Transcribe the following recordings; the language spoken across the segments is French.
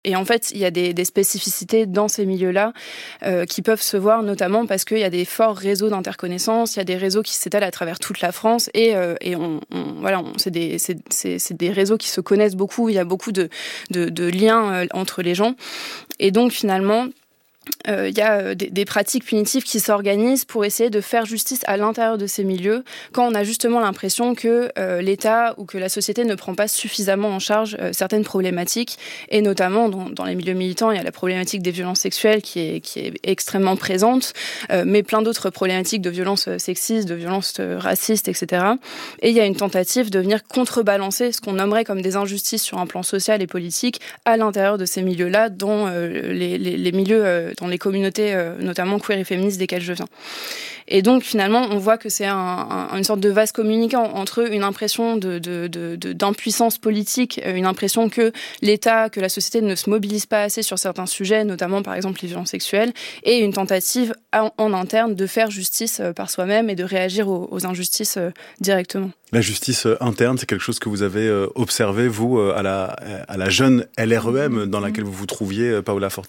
Et en fait, il y a des spécificités dans ces milieux-là qui peuvent se voir, notamment parce qu'il y a des forts réseaux d'interconnaissance, il y a des réseaux qui s'étalent à travers toute la France et c'est des réseaux qui se connaissent beaucoup, il y a beaucoup de liens entre les gens. Et donc, finalement, il y a des pratiques punitives qui s'organisent pour essayer de faire justice à l'intérieur de ces milieux quand on a justement l'impression que l'État ou que la société ne prend pas suffisamment en charge certaines problématiques, et notamment dans les milieux militants, il y a la problématique des violences sexuelles qui est extrêmement présente, mais plein d'autres problématiques de violences sexistes, de violences racistes, etc. Et il y a une tentative de venir contrebalancer ce qu'on nommerait comme des injustices sur un plan social et politique à l'intérieur de ces milieux-là, dans les milieux dans les communautés, notamment queer et féministes desquelles je viens. Et donc, finalement, on voit que c'est une sorte de vase communicant entre une impression d'impuissance politique, une impression que l'État, que la société ne se mobilise pas assez sur certains sujets, notamment, par exemple, les violences sexuelles, et une tentative en interne de faire justice par soi-même et de réagir aux injustices directement. La justice interne, c'est quelque chose que vous avez observé, vous, à la jeune LREM dans laquelle vous vous trouviez, Paola Forteza ?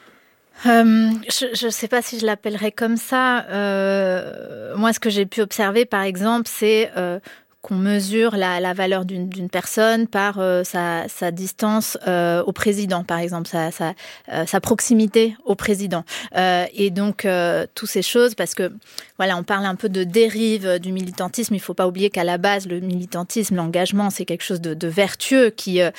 Je ne sais pas si je l'appellerais comme ça. Moi, ce que j'ai pu observer, par exemple, c'est qu'on mesure la valeur d'une personne par sa distance au président, par exemple, sa proximité au président. Et donc, toutes ces choses, parce que, voilà, on parle un peu de dérive du militantisme. Il ne faut pas oublier qu'à la base, le militantisme, l'engagement, c'est quelque chose de vertueux qui est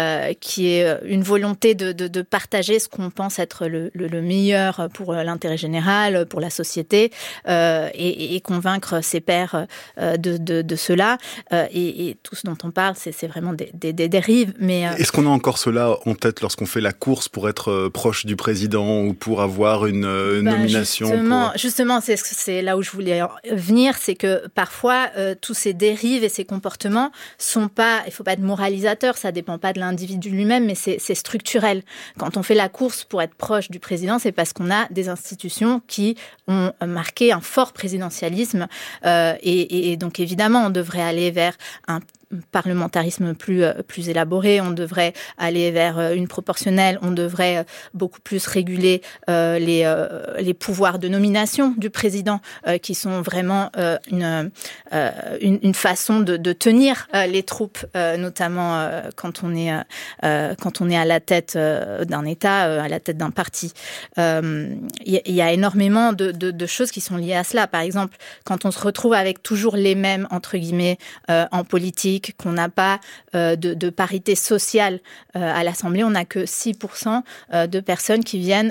une volonté de partager ce qu'on pense être le meilleur pour l'intérêt général, pour la société, et convaincre ses pairs de cela. Et tout ce dont on parle, c'est vraiment des dérives. Mais est-ce qu'on a encore cela en tête lorsqu'on fait la course pour être proche du président ou pour avoir une nomination Justement, c'est là où je voulais venir, c'est que parfois, tous ces dérives et ces comportements sont pas, il faut pas être moralisateur, ça dépend pas de l'individu lui-même, mais c'est structurel. Quand on fait la course pour être proche du président, c'est parce qu'on a des institutions qui ont marqué un fort présidentialisme, et donc évidemment, on devrait aller vers un parlementarisme plus élaboré, on devrait aller vers une proportionnelle, on devrait beaucoup plus réguler les pouvoirs de nomination du président, qui sont vraiment une façon de tenir les troupes, notamment quand on est à la tête d'un État, à la tête d'un parti. Il y a énormément de choses qui sont liées à cela. Par exemple, quand on se retrouve avec toujours les mêmes, entre guillemets, en politique, qu'on n'a pas de parité sociale à l'Assemblée. On n'a que 6% de personnes qui viennent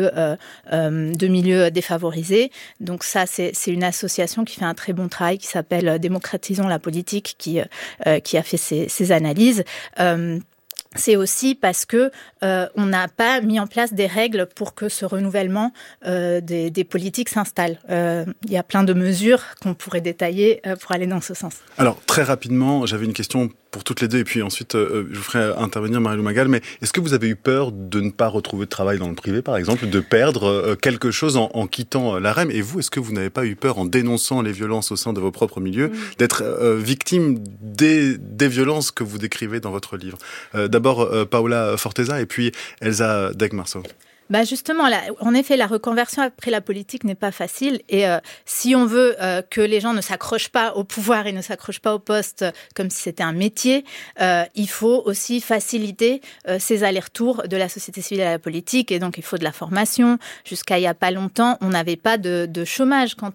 de milieux défavorisés. Donc ça, c'est une association qui fait un très bon travail, qui s'appelle Démocratisons la politique, qui a fait ces analyses. C'est aussi parce que on n'a pas mis en place des règles pour que ce renouvellement des politiques s'installe. Il y a plein de mesures qu'on pourrait détailler pour aller dans ce sens. Alors, très rapidement, j'avais une question pour toutes les deux, et puis ensuite, je vous ferai intervenir Marie-Lou Magal, mais est-ce que vous avez eu peur de ne pas retrouver de travail dans le privé, par exemple, de perdre quelque chose en quittant l'AREM ? Et vous, est-ce que vous n'avez pas eu peur, en dénonçant les violences au sein de vos propres milieux, d'être victime des violences que vous décrivez dans votre livre ? D'abord, Paola Forteza, et puis Elsa Degg-Marceau. Justement, en effet, la reconversion après la politique n'est pas facile. Et si on veut que les gens ne s'accrochent pas au pouvoir et ne s'accrochent pas au poste comme si c'était un métier, il faut aussi faciliter ces allers-retours de la société civile à la politique. Et donc, il faut de la formation. Jusqu'à il n'y a pas longtemps, on n'avait pas de chômage quand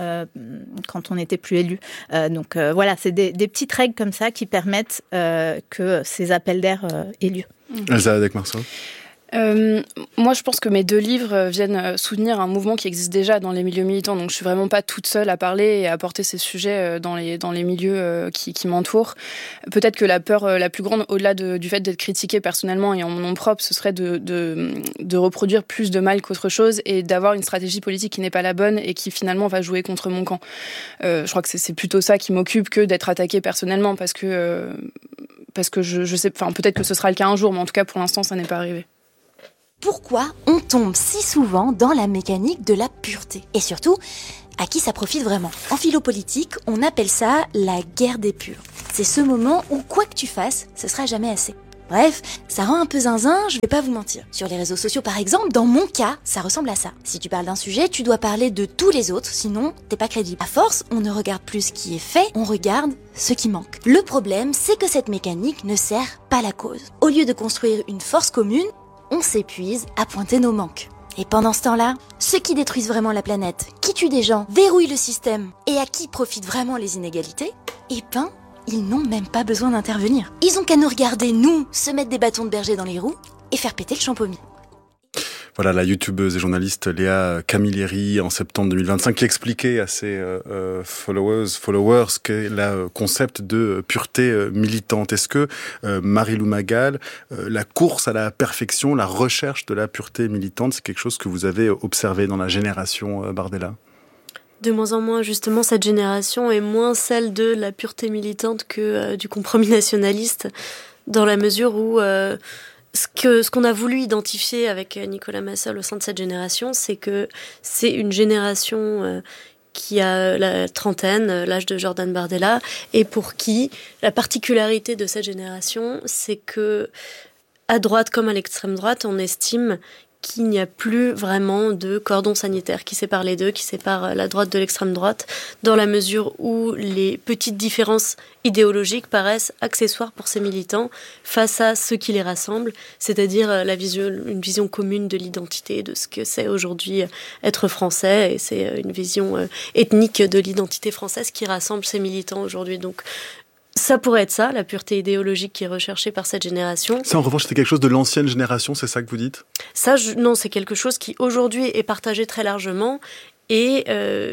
on n'était plus élu. Donc, voilà, c'est des petites règles comme ça qui permettent que ces appels d'air aient lieu. Elsa Degg-Marceau. Moi, je pense que mes deux livres viennent soutenir un mouvement qui existe déjà dans les milieux militants. Donc, je suis vraiment pas toute seule à parler et à porter ces sujets dans les milieux qui m'entourent. Peut-être que la peur la plus grande, au-delà du fait d'être critiquée personnellement et en mon nom propre, ce serait de reproduire plus de mal qu'autre chose et d'avoir une stratégie politique qui n'est pas la bonne et qui finalement va jouer contre mon camp. Je crois que c'est plutôt ça qui m'occupe que d'être attaquée personnellement, parce que je sais, enfin peut-être que ce sera le cas un jour, mais en tout cas pour l'instant ça n'est pas arrivé. Pourquoi on tombe si souvent dans la mécanique de la pureté ? Et surtout, à qui ça profite vraiment ? En philopolitique, on appelle ça la guerre des purs. C'est ce moment où quoi que tu fasses, ce sera jamais assez. Bref, ça rend un peu zinzin, je vais pas vous mentir. Sur les réseaux sociaux par exemple, dans mon cas, ça ressemble à ça. Si tu parles d'un sujet, tu dois parler de tous les autres, sinon t'es pas crédible. À force, on ne regarde plus ce qui est fait, on regarde ce qui manque. Le problème, c'est que cette mécanique ne sert pas la cause. Au lieu de construire une force commune, on s'épuise à pointer nos manques. Et pendant ce temps-là, ceux qui détruisent vraiment la planète, qui tuent des gens, verrouillent le système et à qui profitent vraiment les inégalités, ils n'ont même pas besoin d'intervenir. Ils ont qu'à nous regarder, nous, se mettre des bâtons de berger dans les roues et faire péter le champomis. Voilà la youtubeuse et journaliste Léa Camilleri en septembre 2025 qui expliquait à ses followers qu'est le concept de pureté militante. Est-ce que Marie-Lou Magal, la course à la perfection, la recherche de la pureté militante, c'est quelque chose que vous avez observé dans la génération Bardella ? De moins en moins, justement, cette génération est moins celle de la pureté militante que du compromis nationaliste, dans la mesure où ce qu'on a voulu identifier avec Nicolas Massol au sein de cette génération, c'est que c'est une génération qui a la trentaine, l'âge de Jordan Bardella, et pour qui la particularité de cette génération, c'est que à droite comme à l'extrême droite, on estime qu'il n'y a plus vraiment de cordon sanitaire qui sépare les deux, qui sépare la droite de l'extrême droite, dans la mesure où les petites différences idéologiques paraissent accessoires pour ces militants face à ce qui les rassemble, c'est-à-dire une vision commune de l'identité, de ce que c'est aujourd'hui être français, et c'est une vision ethnique de l'identité française qui rassemble ces militants aujourd'hui. Donc, ça pourrait être ça, la pureté idéologique qui est recherchée par cette génération. Ça, en revanche, c'était quelque chose de l'ancienne génération, c'est ça que vous dites ? Ça, non, c'est quelque chose qui, aujourd'hui, est partagé très largement. Et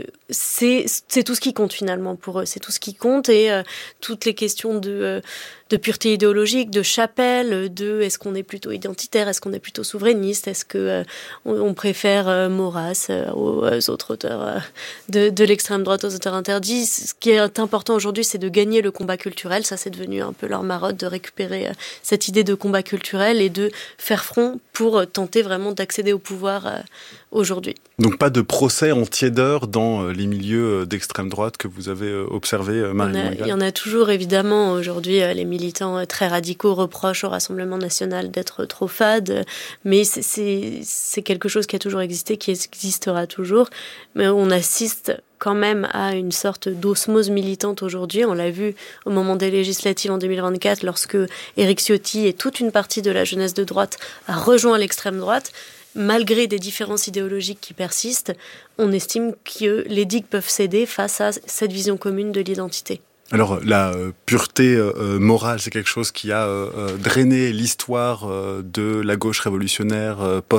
c'est tout ce qui compte, finalement, pour eux. C'est tout ce qui compte. Et toutes les questions de pureté idéologique, de chapelle, de est-ce qu'on est plutôt identitaire, est-ce qu'on est plutôt souverainiste, est-ce que on préfère Maurras aux autres auteurs de l'extrême droite, aux auteurs interdits. Ce qui est important aujourd'hui, c'est de gagner le combat culturel. Ça, c'est devenu un peu leur marotte, de récupérer cette idée de combat culturel et de faire front pour tenter vraiment d'accéder au pouvoir aujourd'hui. Donc pas de procès en tiédeur dans les milieux d'extrême droite que vous avez observé, Marie-Lou Magal ? Il y en a toujours, évidemment. Aujourd'hui, les militants très radicaux reprochent au Rassemblement national d'être trop fade, mais c'est quelque chose qui a toujours existé, qui existera toujours. Mais on assiste quand même à une sorte d'osmose militante aujourd'hui. On l'a vu au moment des législatives en 2024, lorsque Éric Ciotti et toute une partie de la jeunesse de droite a rejoint l'extrême droite. Malgré des différences idéologiques qui persistent, on estime que les digues peuvent céder face à cette vision commune de l'identité. Alors, la pureté morale, c'est quelque chose qui a drainé l'histoire de la gauche révolutionnaire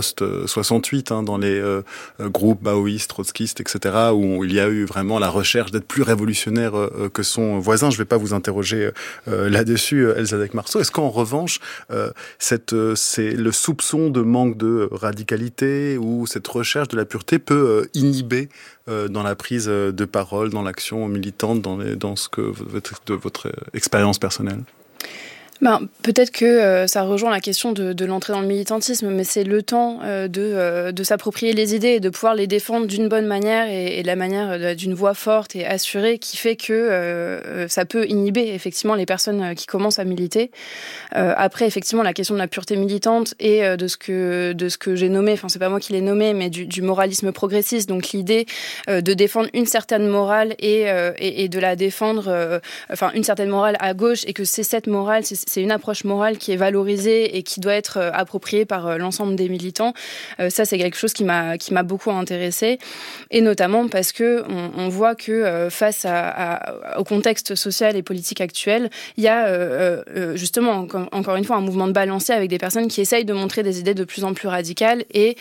post-68, dans les groupes maoïstes, trotskistes, etc., où il y a eu vraiment la recherche d'être plus révolutionnaire que son voisin. Je ne vais pas vous interroger là-dessus, Elsadek Marceau. Est-ce qu'en revanche, c'est le soupçon de manque de radicalité ou cette recherche de la pureté peut inhiber dans la prise de parole, dans l'action militante, dans ce que de votre expérience personnelle? Peut-être que ça rejoint la question de l'entrée dans le militantisme, mais c'est le temps de s'approprier les idées et de pouvoir les défendre d'une bonne manière et de la manière d'une voix forte et assurée qui fait que ça peut inhiber effectivement les personnes qui commencent à militer. Après, effectivement, la question de la pureté militante et de ce que j'ai nommé, enfin c'est pas moi qui l'ai nommé, mais du moralisme progressiste, donc l'idée de défendre une certaine morale et de la défendre, une certaine morale à gauche, et que c'est cette morale, c'est une approche morale qui est valorisée et qui doit être appropriée par l'ensemble des militants. Ça, c'est quelque chose qui m'a beaucoup intéressée, et notamment parce que on voit que face au contexte social et politique actuel, il y a justement, encore une fois, un mouvement de balancier avec des personnes qui essayent de montrer des idées de plus en plus radicales et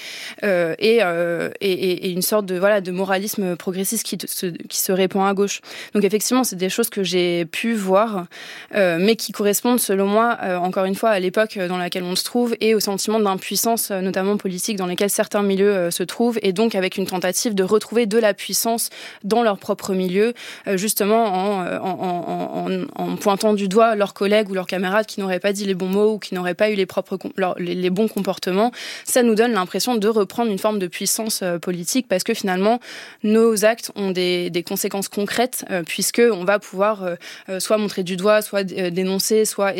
une sorte de moralisme progressiste qui se répand à gauche. Donc effectivement, c'est des choses que j'ai pu voir, mais qui correspondent selon moi, encore une fois, à l'époque dans laquelle on se trouve et au sentiment d'impuissance, notamment politique, dans lesquels certains milieux se trouvent, et donc avec une tentative de retrouver de la puissance dans leur propre milieu, justement en pointant du doigt leurs collègues ou leurs camarades qui n'auraient pas dit les bons mots ou qui n'auraient pas eu les bons comportements. Ça nous donne l'impression de reprendre une forme de puissance politique, parce que finalement, nos actes ont des conséquences concrètes, puisqu'on va pouvoir soit montrer du doigt, soit dénoncer, soit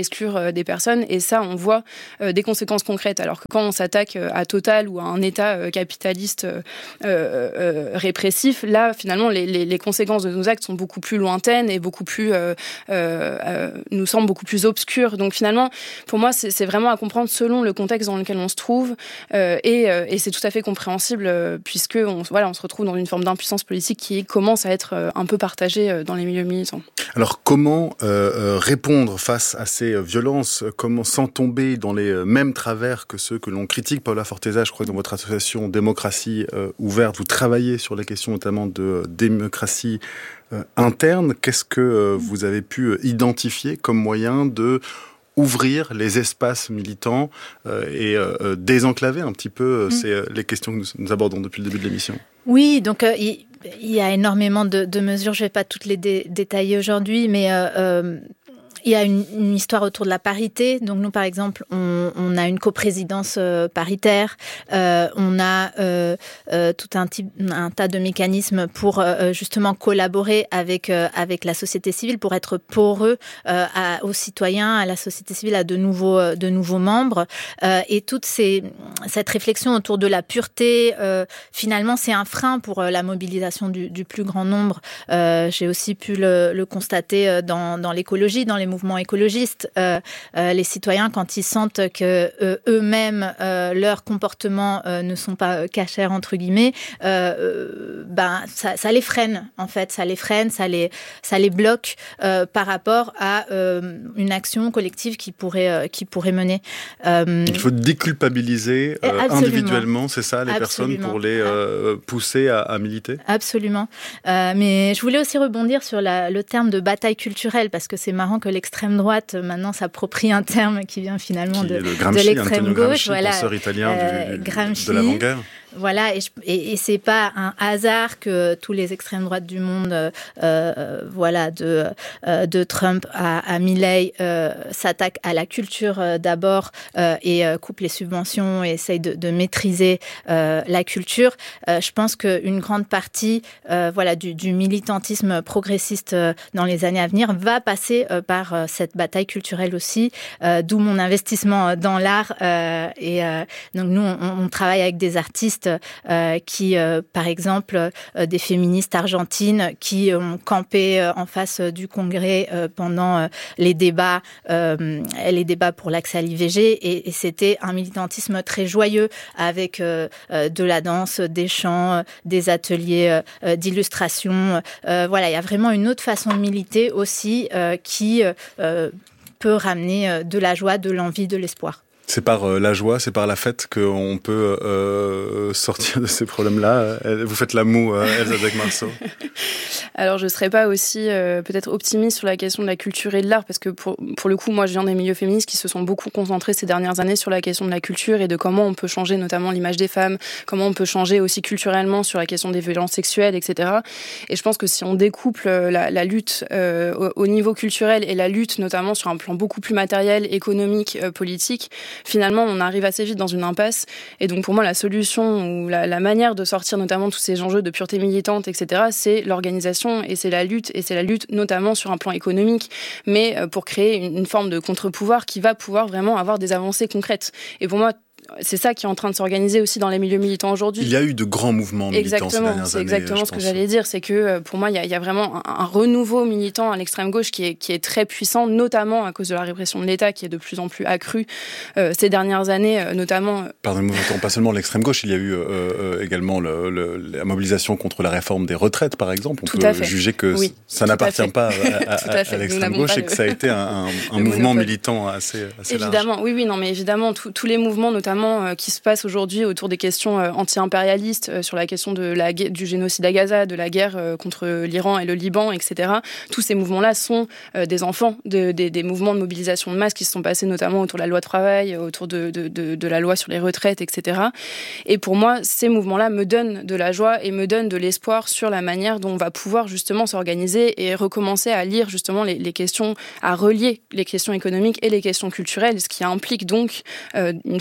d'exclure des personnes. Et ça, on voit des conséquences concrètes. Alors que quand on s'attaque à Total ou à un État capitaliste répressif, là, finalement, les conséquences de nos actes sont beaucoup plus lointaines et beaucoup plus, nous semblent beaucoup plus obscures. Donc finalement, pour moi, c'est vraiment à comprendre selon le contexte dans lequel on se trouve, et c'est tout à fait compréhensible puisque on se retrouve dans une forme d'impuissance politique qui commence à être un peu partagée dans les milieux militants. Alors comment répondre face à ces violences, comment sans tomber dans les mêmes travers que ceux que l'on critique? Paola Forteza, je crois que dans votre association Démocratie ouverte, vous travaillez sur les questions notamment de démocratie interne. Qu'est-ce que vous avez pu identifier comme moyen de ouvrir les espaces militants et désenclaver un petit peu les questions que nous abordons depuis le début de l'émission? Oui, donc il y a énormément de mesures. Je ne vais pas toutes les détailler aujourd'hui, mais il y a une histoire autour de la parité. Donc nous, par exemple, on a une coprésidence paritaire. On a tout un tas de mécanismes pour justement collaborer avec la société civile, pour être poreux aux citoyens, à la société civile, à de nouveaux membres. Et toute cette réflexion autour de la pureté, finalement, c'est un frein pour la mobilisation du plus grand nombre. J'ai aussi pu le constater dans l'écologie, dans les mouvements écologistes. Les citoyens, quand ils sentent que eux-mêmes, leurs comportements ne sont pas cachers, entre guillemets, ça les freine, en fait. Ça les freine, ça les bloque par rapport à une action collective qui pourrait mener. Il faut déculpabiliser individuellement, c'est ça, les personnes, pour les pousser à militer? Absolument. Mais je voulais aussi rebondir sur le terme de bataille culturelle, parce que c'est marrant que l'extrême droite maintenant s'approprie un terme qui vient finalement de l'extrême gauche. Voilà, penseur italien de l'avant-guerre. Voilà, et c'est pas un hasard que tous les extrêmes droites du monde, de Trump à Milei, s'attaquent à la culture d'abord et coupent les subventions et essayent de maîtriser la culture. Je pense qu'une grande partie, du militantisme progressiste dans les années à venir va passer par cette bataille culturelle aussi, d'où mon investissement dans l'art. Donc nous, on travaille avec des artistes qui, par exemple, des féministes argentines qui ont campé en face du Congrès pendant les débats pour l'accès à l'IVG, et c'était un militantisme très joyeux avec de la danse, des chants, des ateliers d'illustration. Il y a vraiment une autre façon de militer aussi qui peut ramener de la joie, de l'envie, de l'espoir. C'est par la joie, c'est par la fête qu'on peut sortir de ces problèmes-là. Vous faites la moue, Elsa Degg-Marceau. Alors, je ne serais pas aussi peut-être optimiste sur la question de la culture et de l'art, parce que pour le coup, moi, je viens des milieux féministes qui se sont beaucoup concentrés ces dernières années sur la question de la culture et de comment on peut changer notamment l'image des femmes, comment on peut changer aussi culturellement sur la question des violences sexuelles, etc. Et je pense que si on découple la lutte au niveau culturel et la lutte notamment sur un plan beaucoup plus matériel, économique, politique, finalement, on arrive assez vite dans une impasse. Et donc, pour moi, la solution ou la manière de sortir notamment tous ces enjeux de pureté militante, etc., c'est l'organisation et c'est la lutte notamment sur un plan économique, mais pour créer une forme de contre-pouvoir qui va pouvoir vraiment avoir des avancées concrètes. Et pour moi, c'est ça qui est en train de s'organiser aussi dans les milieux militants aujourd'hui. Il y a eu de grands mouvements militants ces dernières années. C'est exactement ce que j'allais dire. C'est que pour moi, il y a vraiment un renouveau militant à l'extrême gauche qui est très puissant, notamment à cause de la répression de l'État qui est de plus en plus accrue ces dernières années, notamment. Pardonnez-moi, pas seulement l'extrême gauche, il y a eu également la mobilisation contre la réforme des retraites, par exemple. On peut juger que ça n'appartient pas à l'extrême gauche et que ça a été un mouvement militant assez évidemment, large. Oui, non, mais évidemment, tous les mouvements, notamment qui se passe aujourd'hui autour des questions anti-impérialistes, sur la question du génocide à Gaza, de la guerre contre l'Iran et le Liban, etc. Tous ces mouvements-là sont des enfants des mouvements de mobilisation de masse qui se sont passés notamment autour de la loi travail, autour de la loi sur les retraites, etc. Et pour moi, ces mouvements-là me donnent de la joie et me donnent de l'espoir sur la manière dont on va pouvoir justement s'organiser et recommencer à lire justement les questions, à relier les questions économiques et les questions culturelles, ce qui implique donc une forme de convergence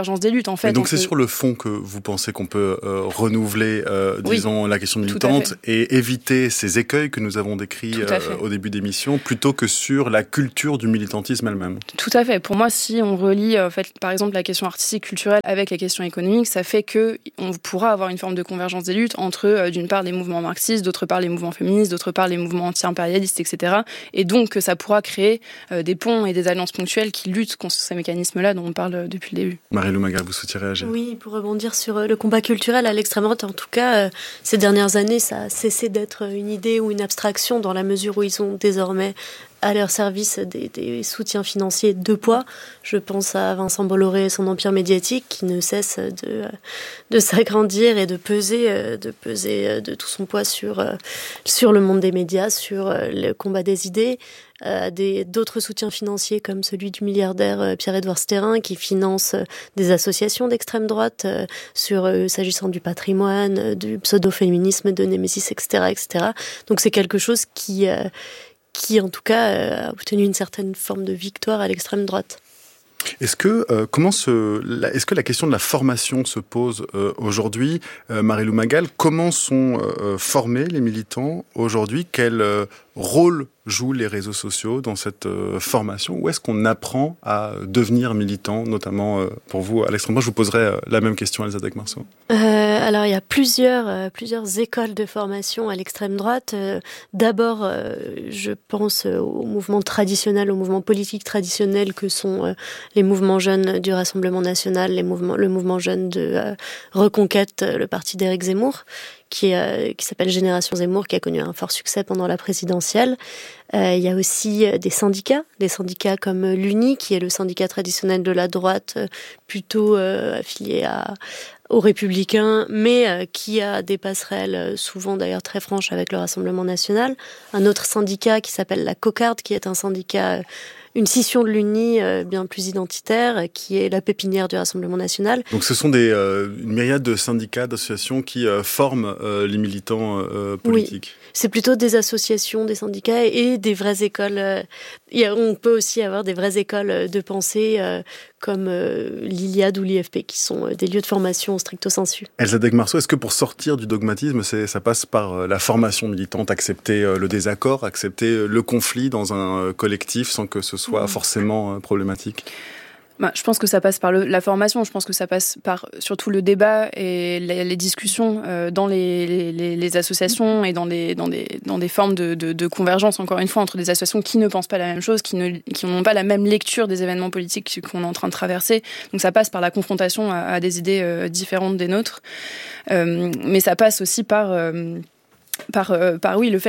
convergence des luttes, en fait. Et donc c'est sur le fond que vous pensez qu'on peut renouveler, disons, la question militante et éviter ces écueils que nous avons décrits au début d'émission, plutôt que sur la culture du militantisme elle-même. Tout à fait. Pour moi, si on relie, en fait, par exemple, la question artistique, culturelle avec la question économique, ça fait qu'on pourra avoir une forme de convergence des luttes entre, d'une part, les mouvements marxistes, d'autre part, les mouvements féministes, d'autre part, les mouvements anti-impérialistes, etc. Et donc, que ça pourra créer des ponts et des alliances ponctuelles qui luttent contre ces mécanismes-là dont on parle depuis le début. Marie-Lou Magal, vous souhaitez réagir ? Oui, pour rebondir sur le combat culturel à l'extrême droite, en tout cas, ces dernières années, ça a cessé d'être une idée ou une abstraction dans la mesure où ils ont désormais à leur service des soutiens financiers de poids. Je pense à Vincent Bolloré et son empire médiatique qui ne cesse de s'agrandir et de peser de tout son poids sur le monde des médias, sur le combat des idées. D'autres soutiens financiers comme celui du milliardaire Pierre-Édouard Stérin qui finance des associations d'extrême droite s'agissant du patrimoine, du pseudo-féminisme, de Némésis, etc., etc. Donc c'est quelque chose qui en tout cas a obtenu une certaine forme de victoire à l'extrême droite. Est-ce que la question de la formation se pose aujourd'hui, Marie-Lou Magal? Comment sont formés les militants aujourd'hui? Quel rôle jouent les réseaux sociaux dans cette formation? Où est-ce qu'on apprend à devenir militant, notamment pour vous à l'extrême droite? Je vous poserai la même question à Elsa Dec-Marceau. Alors il y a plusieurs écoles de formation à l'extrême droite. D'abord, je pense aux mouvements traditionnels, aux mouvements politiques traditionnels que sont les mouvements jeunes du Rassemblement national, le mouvement jeune de Reconquête, le parti d'Éric Zemmour, qui s'appelle Génération Zemmour, qui a connu un fort succès pendant la présidentielle. Il y a aussi des syndicats comme l'UNI, qui est le syndicat traditionnel de la droite, plutôt affilié aux Républicains, mais qui a des passerelles souvent d'ailleurs très franches avec le Rassemblement national. Un autre syndicat qui s'appelle la Cocarde, qui est un syndicat, une scission de l'UNI bien plus identitaire, qui est la pépinière du Rassemblement national. Donc ce sont une myriade de syndicats, d'associations qui forment les militants politiques. Oui, c'est plutôt des associations, des syndicats et des vraies écoles. On peut aussi avoir des vraies écoles de pensée comme l'Iliade ou l'IFP, qui sont des lieux de formation stricto sensu. Elsa Dec-Marceau, est-ce que pour sortir du dogmatisme, ça passe par la formation militante, accepter le désaccord, accepter le conflit dans un collectif sans que ce soit forcément problématique? Je pense que ça passe par la formation, je pense que ça passe par surtout le débat et les discussions dans les associations et dans des formes de convergence, encore une fois, entre des associations qui ne pensent pas la même chose, qui n'ont pas la même lecture des événements politiques qu'on est en train de traverser. Donc ça passe par la confrontation à des idées différentes des nôtres. Mais ça passe aussi par oui, le fait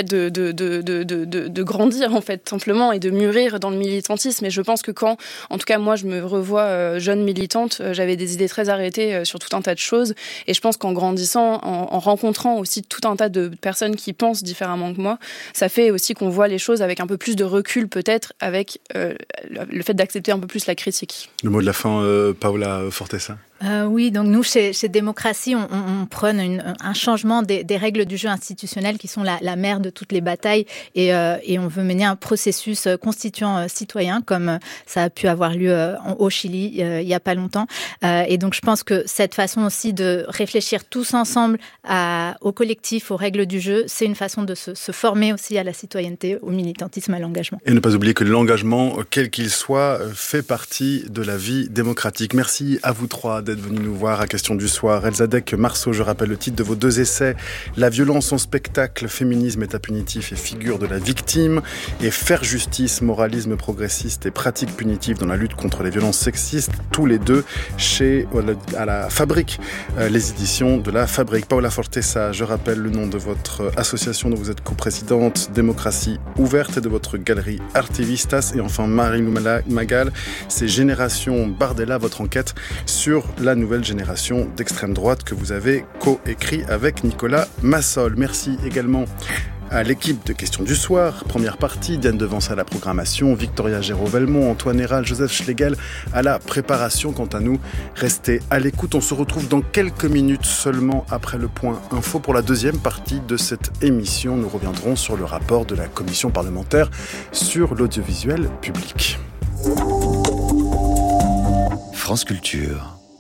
de grandir, en fait, simplement, et de mûrir dans le militantisme. Et je pense que en tout cas, moi, je me revois jeune militante, j'avais des idées très arrêtées sur tout un tas de choses. Et je pense qu'en grandissant, en rencontrant aussi tout un tas de personnes qui pensent différemment que moi, ça fait aussi qu'on voit les choses avec un peu plus de recul, peut-être, avec le fait d'accepter un peu plus la critique. Le mot de la fin, Paola Fortesa. Oui, donc nous, chez Démocratie, on prône un changement des règles du jeu institutionnel qui sont la mère de toutes les batailles et on veut mener un processus constituant citoyen comme ça a pu avoir lieu au Chili il y a pas longtemps. Et donc je pense que cette façon aussi de réfléchir tous ensemble au collectif, aux règles du jeu, c'est une façon de se former aussi à la citoyenneté, au militantisme, à l'engagement. Et ne pas oublier que l'engagement, quel qu'il soit, fait partie de la vie démocratique. Merci à vous trois d'être venus nous voir à Question du Soir. Elsa Dec-Marceau, je rappelle le titre de vos 2 essais, La violence en spectacle, féminisme état punitif et figure de la victime, et Faire justice, moralisme progressiste et pratique punitive dans la lutte contre les violences sexistes, tous les 2 à la Fabrique, les éditions de la Fabrique. Paola Fortesa, je rappelle le nom de votre association dont vous êtes coprésidente, Démocratie ouverte, et de votre galerie Artivistas. Et enfin, Marie-Lou Magal, c'est Génération Bardella, votre enquête sur la nouvelle génération d'extrême droite que vous avez coécrit avec Nicolas Massol. Merci également à l'équipe de Questions du Soir, première partie, Diane Devance à la programmation, Victoria Géraud-Velmont, Antoine Héral, Joseph Schlegel à la préparation. Quant à nous, restez à l'écoute. On se retrouve dans quelques minutes seulement après le point info pour la deuxième partie de cette émission. Nous reviendrons sur le rapport de la commission parlementaire sur l'audiovisuel public. France Culture.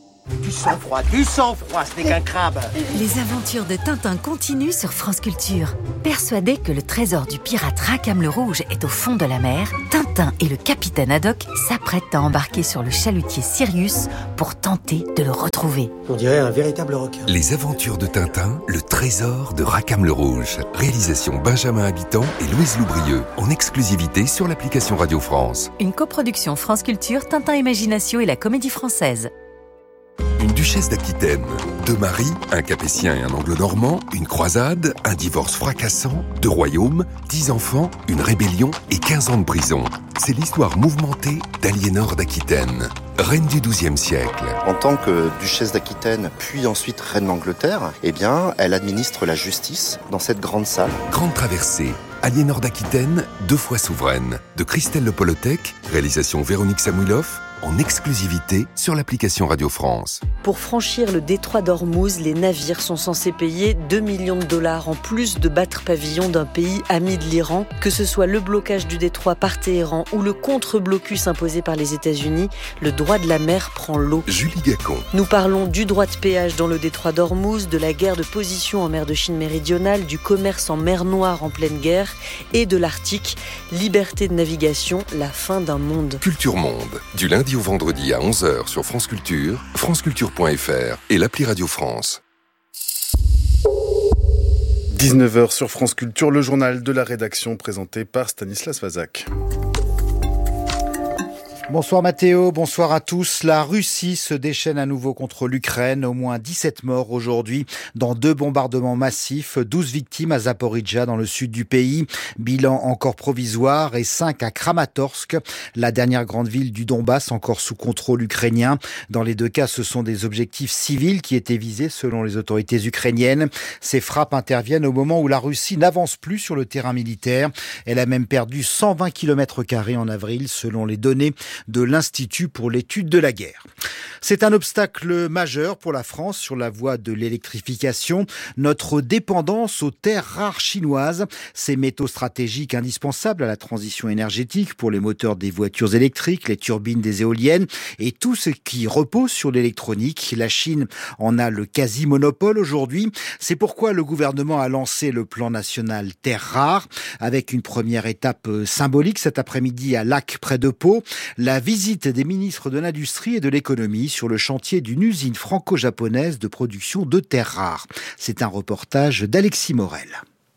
Du sang-froid, ce n'est qu'un crabe. Les aventures de Tintin continuent sur France Culture. Persuadé que le trésor du pirate Rackham le Rouge est au fond de la mer, Tintin et le capitaine Haddock s'apprêtent à embarquer sur le chalutier Sirius pour tenter de le retrouver. On dirait un véritable requin. Les aventures de Tintin, le trésor de Rackham le Rouge. Réalisation Benjamin Habitant et Louise Loubrieux, en exclusivité sur l'application Radio France. Une coproduction France Culture, Tintin Imagination et la Comédie Française. Une duchesse d'Aquitaine, deux maris, un capétien et un anglo-normand, une croisade, un divorce fracassant, 2 royaumes, 10 enfants, une rébellion et 15 ans de prison. C'est l'histoire mouvementée d'Aliénor d'Aquitaine, reine du XIIe siècle. En tant que duchesse d'Aquitaine, puis ensuite reine d'Angleterre, elle administre la justice dans cette grande salle. Grande traversée, Aliénor d'Aquitaine, 2 fois souveraine, de Christelle Le Polotec, réalisation Véronique Samouilov, en exclusivité sur l'application Radio France. Pour franchir le détroit d'Ormuz, les navires sont censés payer 2 millions de dollars en plus de battre pavillon d'un pays ami de l'Iran. Que ce soit le blocage du détroit par Téhéran ou le contre-blocus imposé par les États-Unis, le droit de la mer prend l'eau. Julie Gacon. Nous parlons du droit de péage dans le détroit d'Ormuz, de la guerre de position en mer de Chine méridionale, du commerce en mer Noire en pleine guerre et de l'Arctique. Liberté de navigation, la fin d'un monde. Culture Monde, du lundi au vendredi à 11h sur France Culture, franceculture.fr et l'appli Radio France. 19h sur France Culture, le journal de la rédaction présenté par Stanislas Vazak. Bonsoir Mathéo, bonsoir à tous. La Russie se déchaîne à nouveau contre l'Ukraine. Au moins 17 morts aujourd'hui dans 2 bombardements massifs, 12 victimes à Zaporijjia dans le sud du pays. Bilan encore provisoire et 5 à Kramatorsk, la dernière grande ville du Donbass encore sous contrôle ukrainien. Dans les 2 cas, ce sont des objectifs civils qui étaient visés selon les autorités ukrainiennes. Ces frappes interviennent au moment où la Russie n'avance plus sur le terrain militaire. Elle a même perdu 120 km² en avril selon les données de l'Institut pour l'étude de la guerre. C'est un obstacle majeur pour la France sur la voie de l'électrification. Notre dépendance aux terres rares chinoises, ces métaux stratégiques indispensables à la transition énergétique pour les moteurs des voitures électriques, les turbines des éoliennes et tout ce qui repose sur l'électronique. La Chine en a le quasi-monopole aujourd'hui. C'est pourquoi le gouvernement a lancé le plan national terres rares avec une première étape symbolique cet après-midi à Lac près de Pau. La visite des ministres de l'Industrie et de l'Économie sur le chantier d'une usine franco-japonaise de production de terres rares. C'est un reportage d'Alexis Morel.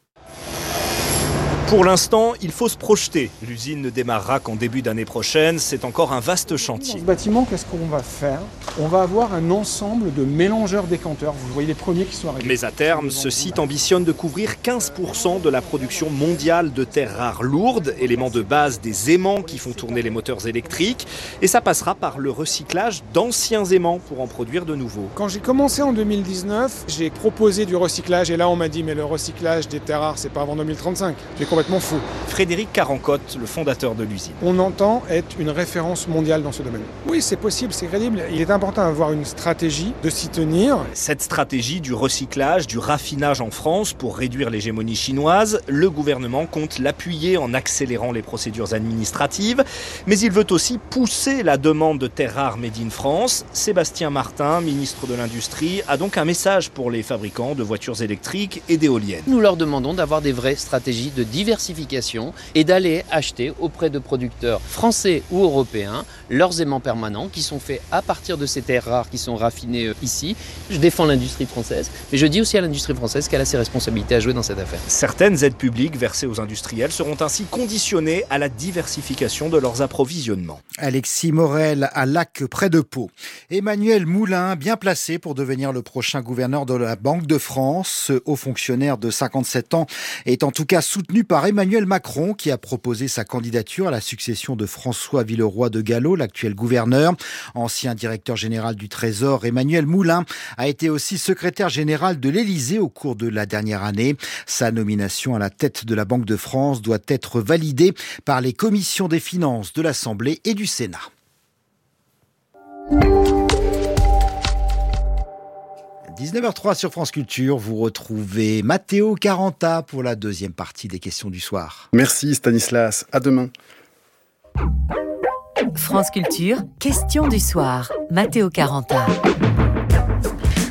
Pour l'instant, il faut se projeter. L'usine ne démarrera qu'en début d'année prochaine. C'est encore un vaste chantier. Dans ce bâtiment, qu'est-ce qu'on va faire ? On va avoir un ensemble de mélangeurs décanteurs. Vous voyez les premiers qui sont arrivés. Mais à terme, ce site ambitionne de couvrir 15% de la production mondiale de terres rares lourdes, éléments de base des aimants qui font tourner les moteurs électriques. Et ça passera par le recyclage d'anciens aimants pour en produire de nouveaux. Quand j'ai commencé en 2019, j'ai proposé du recyclage. Et là, on m'a dit, mais le recyclage des terres rares, c'est pas avant 2035. J'ai complètement faux. Frédéric Carancotte, le fondateur de l'usine. On entend être une référence mondiale dans ce domaine. Oui, c'est possible, c'est crédible. Il est important d'avoir une stratégie, de s'y tenir. Cette stratégie du recyclage, du raffinage en France pour réduire l'hégémonie chinoise, le gouvernement compte l'appuyer en accélérant les procédures administratives. Mais il veut aussi pousser la demande de terres rares made in France. Sébastien Martin, ministre de l'Industrie, a donc un message pour les fabricants de voitures électriques et d'éoliennes. Nous leur demandons d'avoir des vraies stratégies de diversification et d'aller acheter auprès de producteurs français ou européens leurs aimants permanents qui sont faits à partir de ces terres rares qui sont raffinées ici. Je défends l'industrie française, mais je dis aussi à l'industrie française qu'elle a ses responsabilités à jouer dans cette affaire. Certaines aides publiques versées aux industriels seront ainsi conditionnées à la diversification de leurs approvisionnements. Alexis Morel à Lac près de Pau. Emmanuel Moulin, bien placé pour devenir le prochain gouverneur de la Banque de France. Ce haut fonctionnaire de 57 ans est en tout cas soutenu par Emmanuel Macron qui a proposé sa candidature à la succession de François Villeroy de Galhau, l'actuel gouverneur. Ancien directeur général du Trésor, Emmanuel Moulin a été aussi secrétaire général de l'Élysée au cours de la dernière année. Sa nomination à la tête de la Banque de France doit être validée par les commissions des finances de l'Assemblée et du Sénat. – 19h03 sur France Culture, vous retrouvez Matteo Caranta pour la deuxième partie des questions du soir. Merci Stanislas, à demain. France Culture, questions du soir, Matteo Caranta.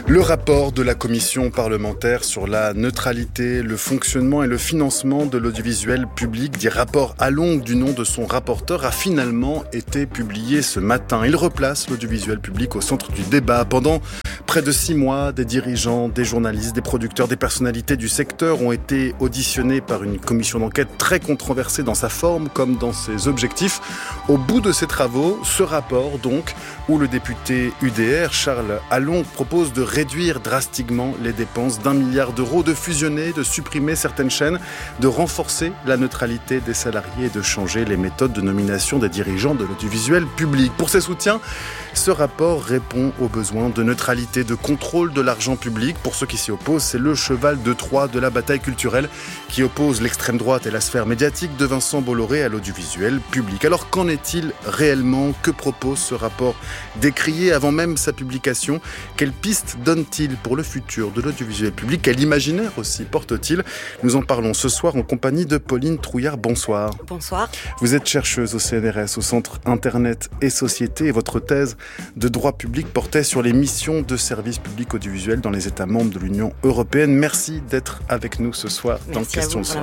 Le rapport de la commission parlementaire sur la neutralité, le fonctionnement et le financement de l'audiovisuel public, dit rapport Allongue du nom de son rapporteur, a finalement été publié ce matin. Il replace l'audiovisuel public au centre du débat. Pendant près de 6 mois, des dirigeants, des journalistes, des producteurs, des personnalités du secteur ont été auditionnés par une commission d'enquête très controversée dans sa forme comme dans ses objectifs. Au bout de ces travaux, ce rapport donc, où le député UDR, Charles Allongue, propose de réduire drastiquement les dépenses d'1 milliard d'euros, de fusionner, de supprimer certaines chaînes, de renforcer la neutralité des salariés et de changer les méthodes de nomination des dirigeants de l'audiovisuel public. Pour ses soutiens, ce rapport répond aux besoins de neutralité, de contrôle de l'argent public. Pour ceux qui s'y opposent, c'est le cheval de Troie de la bataille culturelle qui oppose l'extrême droite et la sphère médiatique de Vincent Bolloré à l'audiovisuel public. Alors qu'en est-il réellement ? Que propose ce rapport décrié avant même sa publication ? Quelles pistes donne-t-il pour le futur de l'audiovisuel public ? Quel imaginaire aussi porte-t-il ? Nous en parlons ce soir en compagnie de Pauline Trouillard. Bonsoir. Bonsoir. Vous êtes chercheuse au CNRS, au Centre Internet et Société, et votre thèse de droit public portait sur les missions de services publics audiovisuels dans les États membres de l'Union européenne. Merci d'être avec nous ce soir dans Question de Soir.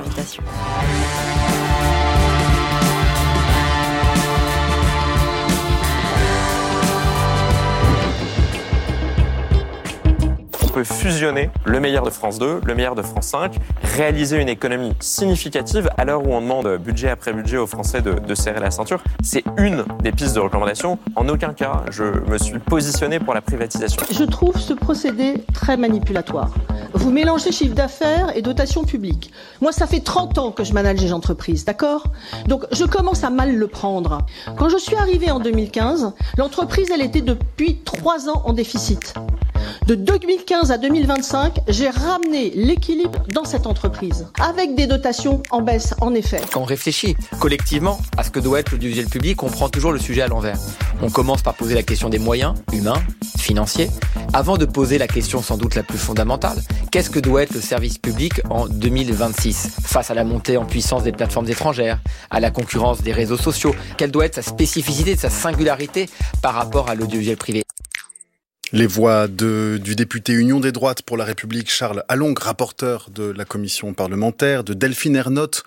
On peut fusionner le meilleur de France 2, le meilleur de France 5, réaliser une économie significative à l'heure où on demande budget après budget aux Français de serrer la ceinture. C'est une des pistes de recommandation. En aucun cas, je me suis positionné pour la privatisation. Je trouve ce procédé très manipulatoire. Vous mélangez chiffre d'affaires et dotation publique. Moi, ça fait 30 ans que je manage les entreprises, d'accord ? Donc, je commence à mal le prendre. Quand je suis arrivée en 2015, l'entreprise, elle était depuis 3 ans en déficit. De 2015 à 2025, j'ai ramené l'équilibre dans cette entreprise, avec des dotations en baisse, en effet. Quand on réfléchit collectivement à ce que doit être l'audiovisuel public, on prend toujours le sujet à l'envers. On commence par poser la question des moyens humains, financiers, avant de poser la question sans doute la plus fondamentale. Qu'est-ce que doit être le service public en 2026 face à la montée en puissance des plateformes étrangères, à la concurrence des réseaux sociaux ? Quelle doit être sa spécificité, sa singularité par rapport à l'audiovisuel privé ? Les voix du député Union des droites pour la République, Charles Allongue, rapporteur de la commission parlementaire, de Delphine Ernotte,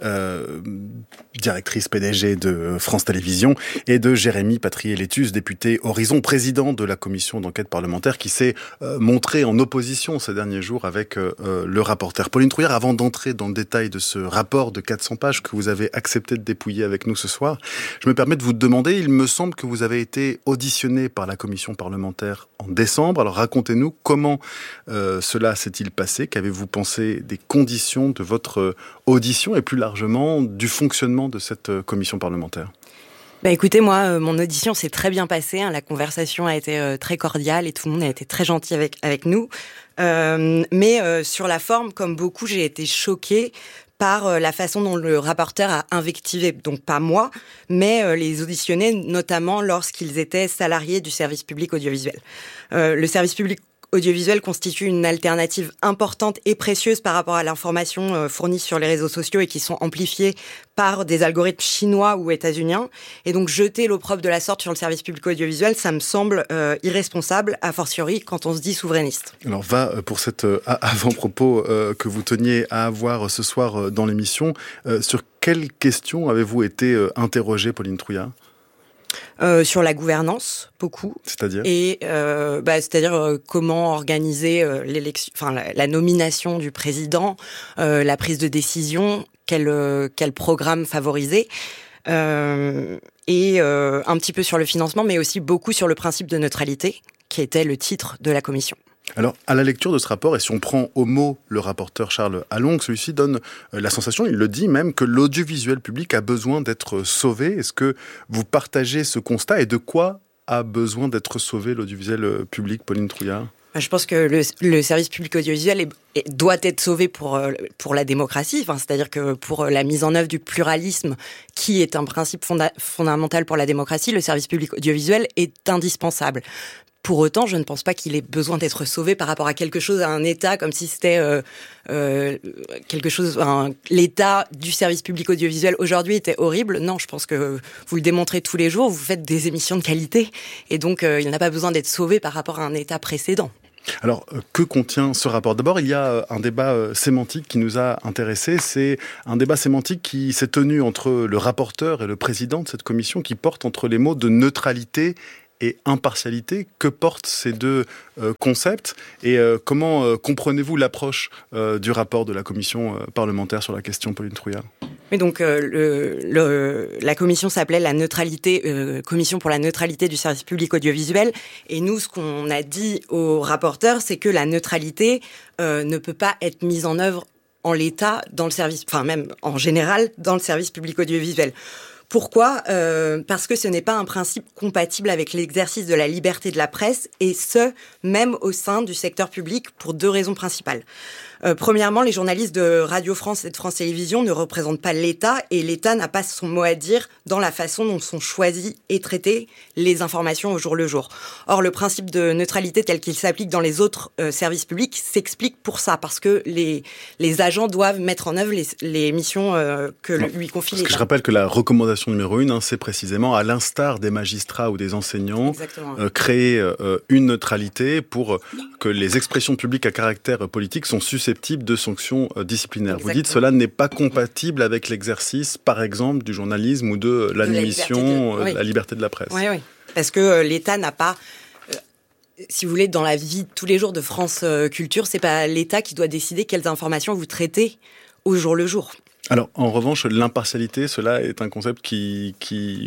directrice PDG de France Télévisions, et de Jérémy Patrier-Létus, député Horizon, président de la commission d'enquête parlementaire, qui s'est montré en opposition ces derniers jours avec le rapporteur. Pauline Trouillard, avant d'entrer dans le détail de ce rapport de 400 pages que vous avez accepté de dépouiller avec nous ce soir, je me permets de vous demander, il me semble que vous avez été auditionné par la commission parlementaire en décembre. Alors racontez-nous comment cela s'est-il passé ? Qu'avez-vous pensé des conditions de votre audition et plus largement du fonctionnement de cette commission parlementaire ? Écoutez, moi, mon audition s'est très bien passée. La conversation a été très cordiale et tout le monde a été très gentil avec nous. Mais sur la forme, comme beaucoup, j'ai été choquée par la façon dont le rapporteur a invectivé, donc pas moi, mais les auditionnés, notamment lorsqu'ils étaient salariés du service public audiovisuel. Le service public audiovisuel constitue une alternative importante et précieuse par rapport à l'information fournie sur les réseaux sociaux et qui sont amplifiées par des algorithmes chinois ou états-uniens. Et donc jeter l'opprobre de la sorte sur le service public audiovisuel, ça me semble irresponsable, a fortiori quand on se dit souverainiste. Alors pour cet avant-propos que vous teniez à avoir ce soir dans l'émission, sur quelles questions avez-vous été interrogée, Pauline Trouillard ? Sur la gouvernance, beaucoup. C'est-à-dire ? Et c'est-à-dire comment organiser l'élection, la nomination du président, la prise de décision, quel programme favoriser, et un petit peu sur le financement, mais aussi beaucoup sur le principe de neutralité, qui était le titre de la commission. Alors, à la lecture de ce rapport, et si on prend au mot le rapporteur Charles Allongue, celui-ci donne la sensation, il le dit même, que l'audiovisuel public a besoin d'être sauvé. Est-ce que vous partagez ce constat et de quoi a besoin d'être sauvé l'audiovisuel public, Pauline Trouillard ? Je pense que le service public audiovisuel doit être sauvé pour la démocratie, c'est-à-dire que pour la mise en œuvre du pluralisme, qui est un principe fondamental pour la démocratie, le service public audiovisuel est indispensable. Pour autant, je ne pense pas qu'il ait besoin d'être sauvé par rapport à quelque chose, à un État, comme si c'était quelque chose. L'État du service public audiovisuel aujourd'hui était horrible. Non, je pense que vous le démontrez tous les jours. Vous faites des émissions de qualité, et donc il n'a pas besoin d'être sauvé par rapport à un État précédent. Alors, que contient ce rapport ? D'abord, il y a un débat sémantique qui nous a intéressés. C'est un débat sémantique qui s'est tenu entre le rapporteur et le président de cette commission, qui porte entre les mots de neutralité et impartialité. Que portent ces deux concepts et comment comprenez-vous l'approche du rapport de la commission parlementaire sur la question, Pauline Trouillard ? Oui, donc la commission s'appelait la neutralité, commission pour la neutralité du service public audiovisuel. Et nous, ce qu'on a dit au rapporteur, c'est que la neutralité ne peut pas être mise en œuvre en l'état dans le service, enfin même en général dans le service public audiovisuel. Pourquoi ? Parce que ce n'est pas un principe compatible avec l'exercice de la liberté de la presse, et ce, même au sein du secteur public, pour deux raisons principales. Premièrement, les journalistes de Radio France et de France Télévisions ne représentent pas l'État, et l'État n'a pas son mot à dire dans la façon dont sont choisies et traitées les informations au jour le jour. Or, le principe de neutralité tel qu'il s'applique dans les autres services publics s'explique pour ça, parce que les agents doivent mettre en œuvre les missions que lui confie l'État. Je rappelle que la recommandation numéro 1, c'est précisément, à l'instar des magistrats ou des enseignants, créer une neutralité pour que les expressions publiques à caractère politique sont susceptibles de sanctions disciplinaires. Exactement. Vous dites cela n'est pas compatible avec l'exercice, par exemple, du journalisme ou de l'admission, la liberté de la presse. Oui, parce que l'État n'a pas... si vous voulez, dans la vie de tous les jours de France Culture, c'est pas l'État qui doit décider quelles informations vous traitez au jour le jour. Alors, en revanche, l'impartialité, cela est un concept qui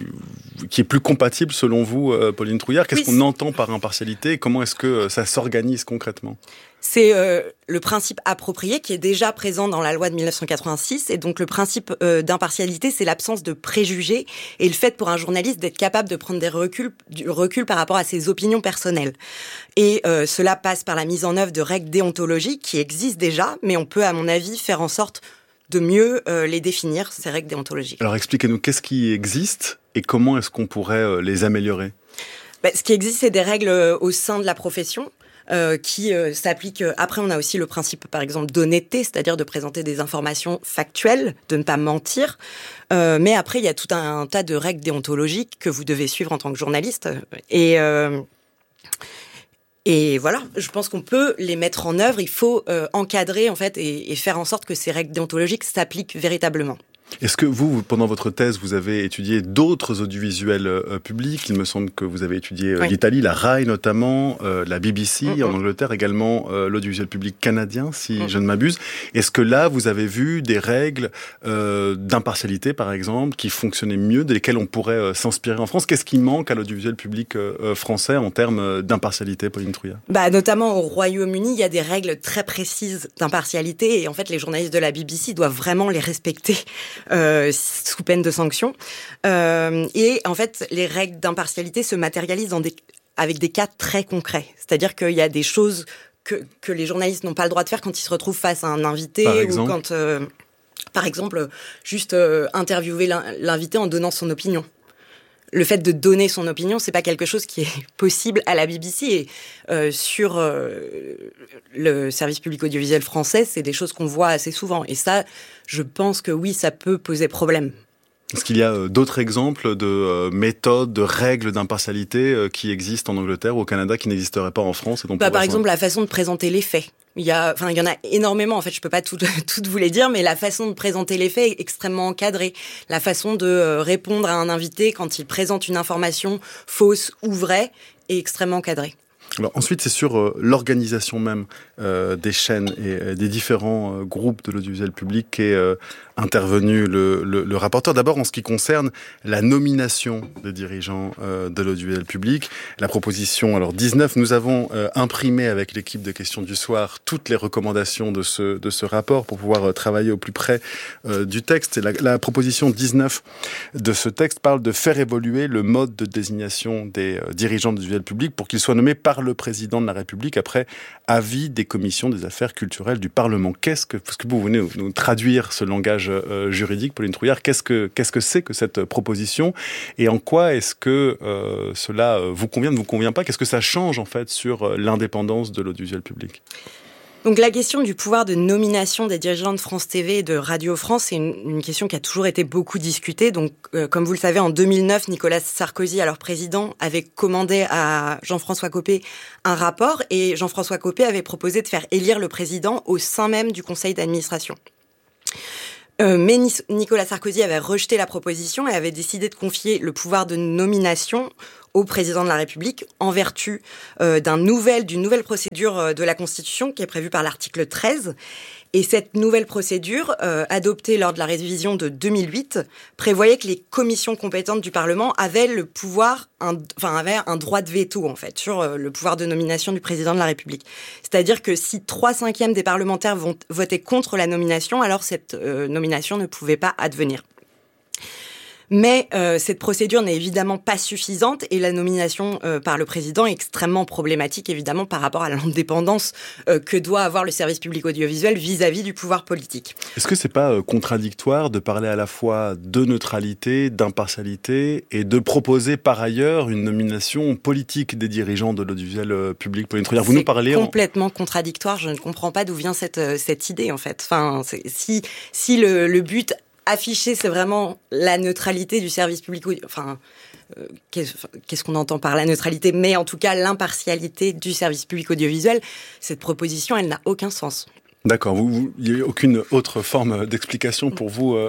est plus compatible, selon vous, Pauline Trouillard. Qu'est-ce qu'on entend par impartialité et comment est-ce que ça s'organise concrètement ? C'est le principe approprié qui est déjà présent dans la loi de 1986. Et donc, le principe d'impartialité, c'est l'absence de préjugés et le fait pour un journaliste d'être capable de prendre du recul par rapport à ses opinions personnelles. Et cela passe par la mise en œuvre de règles déontologiques qui existent déjà, mais on peut, à mon avis, faire en sorte de mieux les définir, ces règles déontologiques. Alors expliquez-nous, qu'est-ce qui existe et comment est-ce qu'on pourrait les améliorer ? Ce qui existe, c'est des règles au sein de la profession qui s'appliquent. Après, on a aussi le principe, par exemple, d'honnêteté, c'est-à-dire de présenter des informations factuelles, de ne pas mentir. Mais après, il y a tout un tas de règles déontologiques que vous devez suivre en tant que journaliste. Et voilà, je pense qu'on peut les mettre en œuvre. Il faut encadrer en fait et faire en sorte que ces règles déontologiques s'appliquent véritablement. Est-ce que vous, pendant votre thèse, vous avez étudié d'autres audiovisuels publics ? Il me semble que vous avez étudié l'Italie, la RAI notamment, la BBC en Angleterre, également l'audiovisuel public canadien, si je ne m'abuse. Est-ce que là, vous avez vu des règles d'impartialité, par exemple, qui fonctionnaient mieux, desquelles on pourrait s'inspirer en France ? Qu'est-ce qui manque à l'audiovisuel public français en termes d'impartialité, Pauline Trouillard ? Notamment au Royaume-Uni, il y a des règles très précises d'impartialité et en fait, les journalistes de la BBC doivent vraiment les respecter. Sous peine de sanctions. Et en fait, les règles d'impartialité se matérialisent avec des cas très concrets. C'est-à-dire qu'il y a des choses que les journalistes n'ont pas le droit de faire quand ils se retrouvent face à un invité ou quand, par exemple, juste interviewer l'invité en donnant son opinion. Le fait de donner son opinion, c'est pas quelque chose qui est possible à la BBC et sur le service public audiovisuel français, c'est des choses qu'on voit assez souvent. Et ça, je pense que oui, ça peut poser problème. Est-ce qu'il y a d'autres exemples de méthodes, de règles d'impartialité qui existent en Angleterre ou au Canada qui n'existeraient pas en France et dont par exemple, la façon de présenter les faits. Il y en a énormément. En fait, je peux pas toutes vous les dire, mais la façon de présenter les faits est extrêmement encadrée. La façon de répondre à un invité quand il présente une information fausse ou vraie est extrêmement encadrée. Alors ensuite, c'est sur l'organisation même des chaînes et des différents groupes de l'audiovisuel public qu'est intervenu le rapporteur. D'abord, en ce qui concerne la nomination des dirigeants de l'audiovisuel public, la proposition 19, nous avons imprimé avec l'équipe de Questions du Soir toutes les recommandations de ce rapport pour pouvoir travailler au plus près du texte. Et la proposition 19 de ce texte parle de faire évoluer le mode de désignation des dirigeants de l'audiovisuel public pour qu'ils soient nommés par le président de la République après avis des commissions des affaires culturelles du Parlement. Est-ce que vous venez nous traduire ce langage juridique, Pauline Trouillard, qu'est-ce que c'est que cette proposition et en quoi est-ce que cela vous convient, ne vous convient pas ? Qu'est-ce que ça change en fait sur l'indépendance de l'audiovisuel public ? Donc la question du pouvoir de nomination des dirigeants de France TV et de Radio France, c'est une question qui a toujours été beaucoup discutée. Donc comme vous le savez, en 2009, Nicolas Sarkozy, alors président, avait commandé à Jean-François Copé un rapport et Jean-François Copé avait proposé de faire élire le président au sein même du conseil d'administration. Mais Nicolas Sarkozy avait rejeté la proposition et avait décidé de confier le pouvoir de nomination au président de la République en vertu d'une nouvelle procédure de la Constitution qui est prévue par l'article 13. Et cette nouvelle procédure, adoptée lors de la révision de 2008, prévoyait que les commissions compétentes du Parlement avaient avaient un droit de veto, en fait, sur le pouvoir de nomination du président de la République. C'est-à-dire que si 3/5 des parlementaires votaient contre la nomination, alors cette nomination ne pouvait pas advenir. Mais cette procédure n'est évidemment pas suffisante et la nomination par le président est extrêmement problématique, évidemment, par rapport à l'indépendance que doit avoir le service public audiovisuel vis-à-vis du pouvoir politique. Est-ce que c'est pas contradictoire de parler à la fois de neutralité, d'impartialité et de proposer par ailleurs une nomination politique des dirigeants de l'audiovisuel public? Pauline Trouillard, vous nous parlez... C'est complètement contradictoire, je ne comprends pas d'où vient cette idée, en fait. Enfin, si le but affiché, c'est vraiment la neutralité du service public. Enfin, qu'est-ce qu'on entend par la neutralité? Mais en tout cas, l'impartialité du service public audiovisuel. Cette proposition, elle n'a aucun sens. D'accord. Il n'y a aucune autre forme d'explication pour vous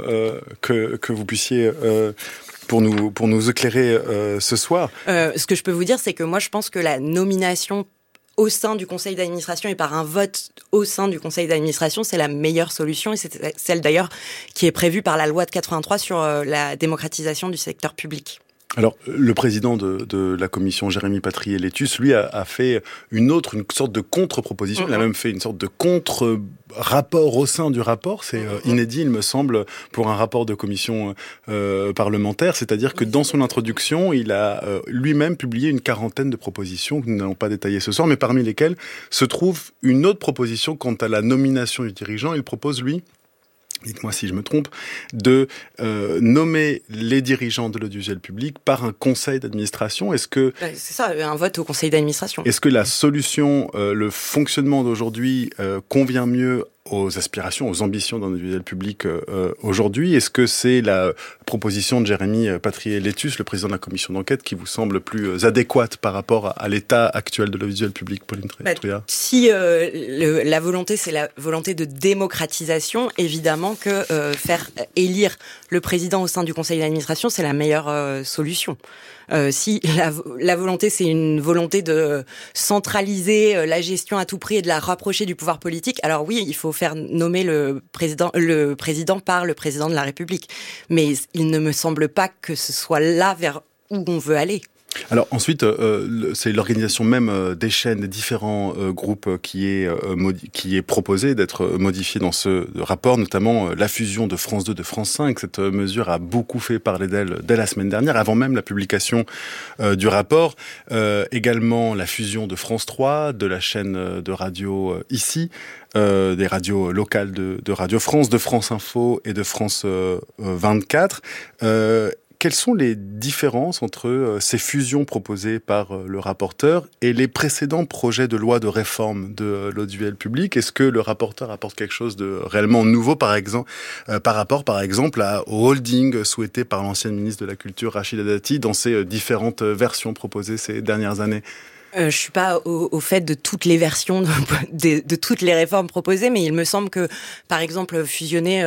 que vous puissiez... Pour nous éclairer ce soir. Ce que je peux vous dire, c'est que moi, je pense que la nomination au sein du conseil d'administration et par un vote au sein du conseil d'administration, c'est la meilleure solution et c'est celle d'ailleurs qui est prévue par la loi de 83 sur la démocratisation du secteur public. Alors, le président de la commission, Jérémy Patrier-Létus, lui a fait une sorte de contre-proposition. Il a même fait une sorte de contre-rapport au sein du rapport. C'est inédit, il me semble, pour un rapport de commission parlementaire. C'est-à-dire que dans son introduction, il a lui-même publié une quarantaine de propositions que nous n'allons pas détailler ce soir, mais parmi lesquelles se trouve une autre proposition quant à la nomination du dirigeant. Il propose, lui, dites-moi si je me trompe, de nommer les dirigeants de l'audiovisuel public par un conseil d'administration. C'est ça, un vote au conseil d'administration. Est-ce que la solution, le fonctionnement d'aujourd'hui convient mieux aux aspirations, aux ambitions d'un audiovisuel public aujourd'hui? Est-ce que c'est la proposition de Jérémy Patrier-Létus, le président de la commission d'enquête, qui vous semble plus adéquate par rapport à l'état actuel de l'audiovisuel public, Pauline Trouillard? Si la volonté, c'est la volonté de démocratisation, évidemment que faire élire le président au sein du conseil d'administration, c'est la meilleure solution. Si la volonté, c'est une volonté de centraliser la gestion à tout prix et de la rapprocher du pouvoir politique, alors oui, il faut faire nommer le président par le président de la République. Mais il ne me semble pas que ce soit là vers où on veut aller. Alors ensuite, c'est l'organisation même des chaînes, des différents groupes qui est proposée d'être modifiée dans ce rapport, notamment la fusion de France 2 de France 5. Cette mesure a beaucoup fait parler d'elle dès la semaine dernière, avant même la publication du rapport. Également la fusion de France 3, de la chaîne de radio ici, des radios locales de Radio France, de France Info et de France 24. Quelles sont les différences entre ces fusions proposées par le rapporteur et les précédents projets de loi de réforme de l'audiovisuel public? Est-ce que le rapporteur apporte quelque chose de réellement nouveau, par rapport, par exemple, au holding souhaité par l'ancienne ministre de la Culture, Rachida Dati, dans ses différentes versions proposées ces dernières années? Je suis pas au fait de toutes les versions de toutes les réformes proposées, mais il me semble que, par exemple, fusionner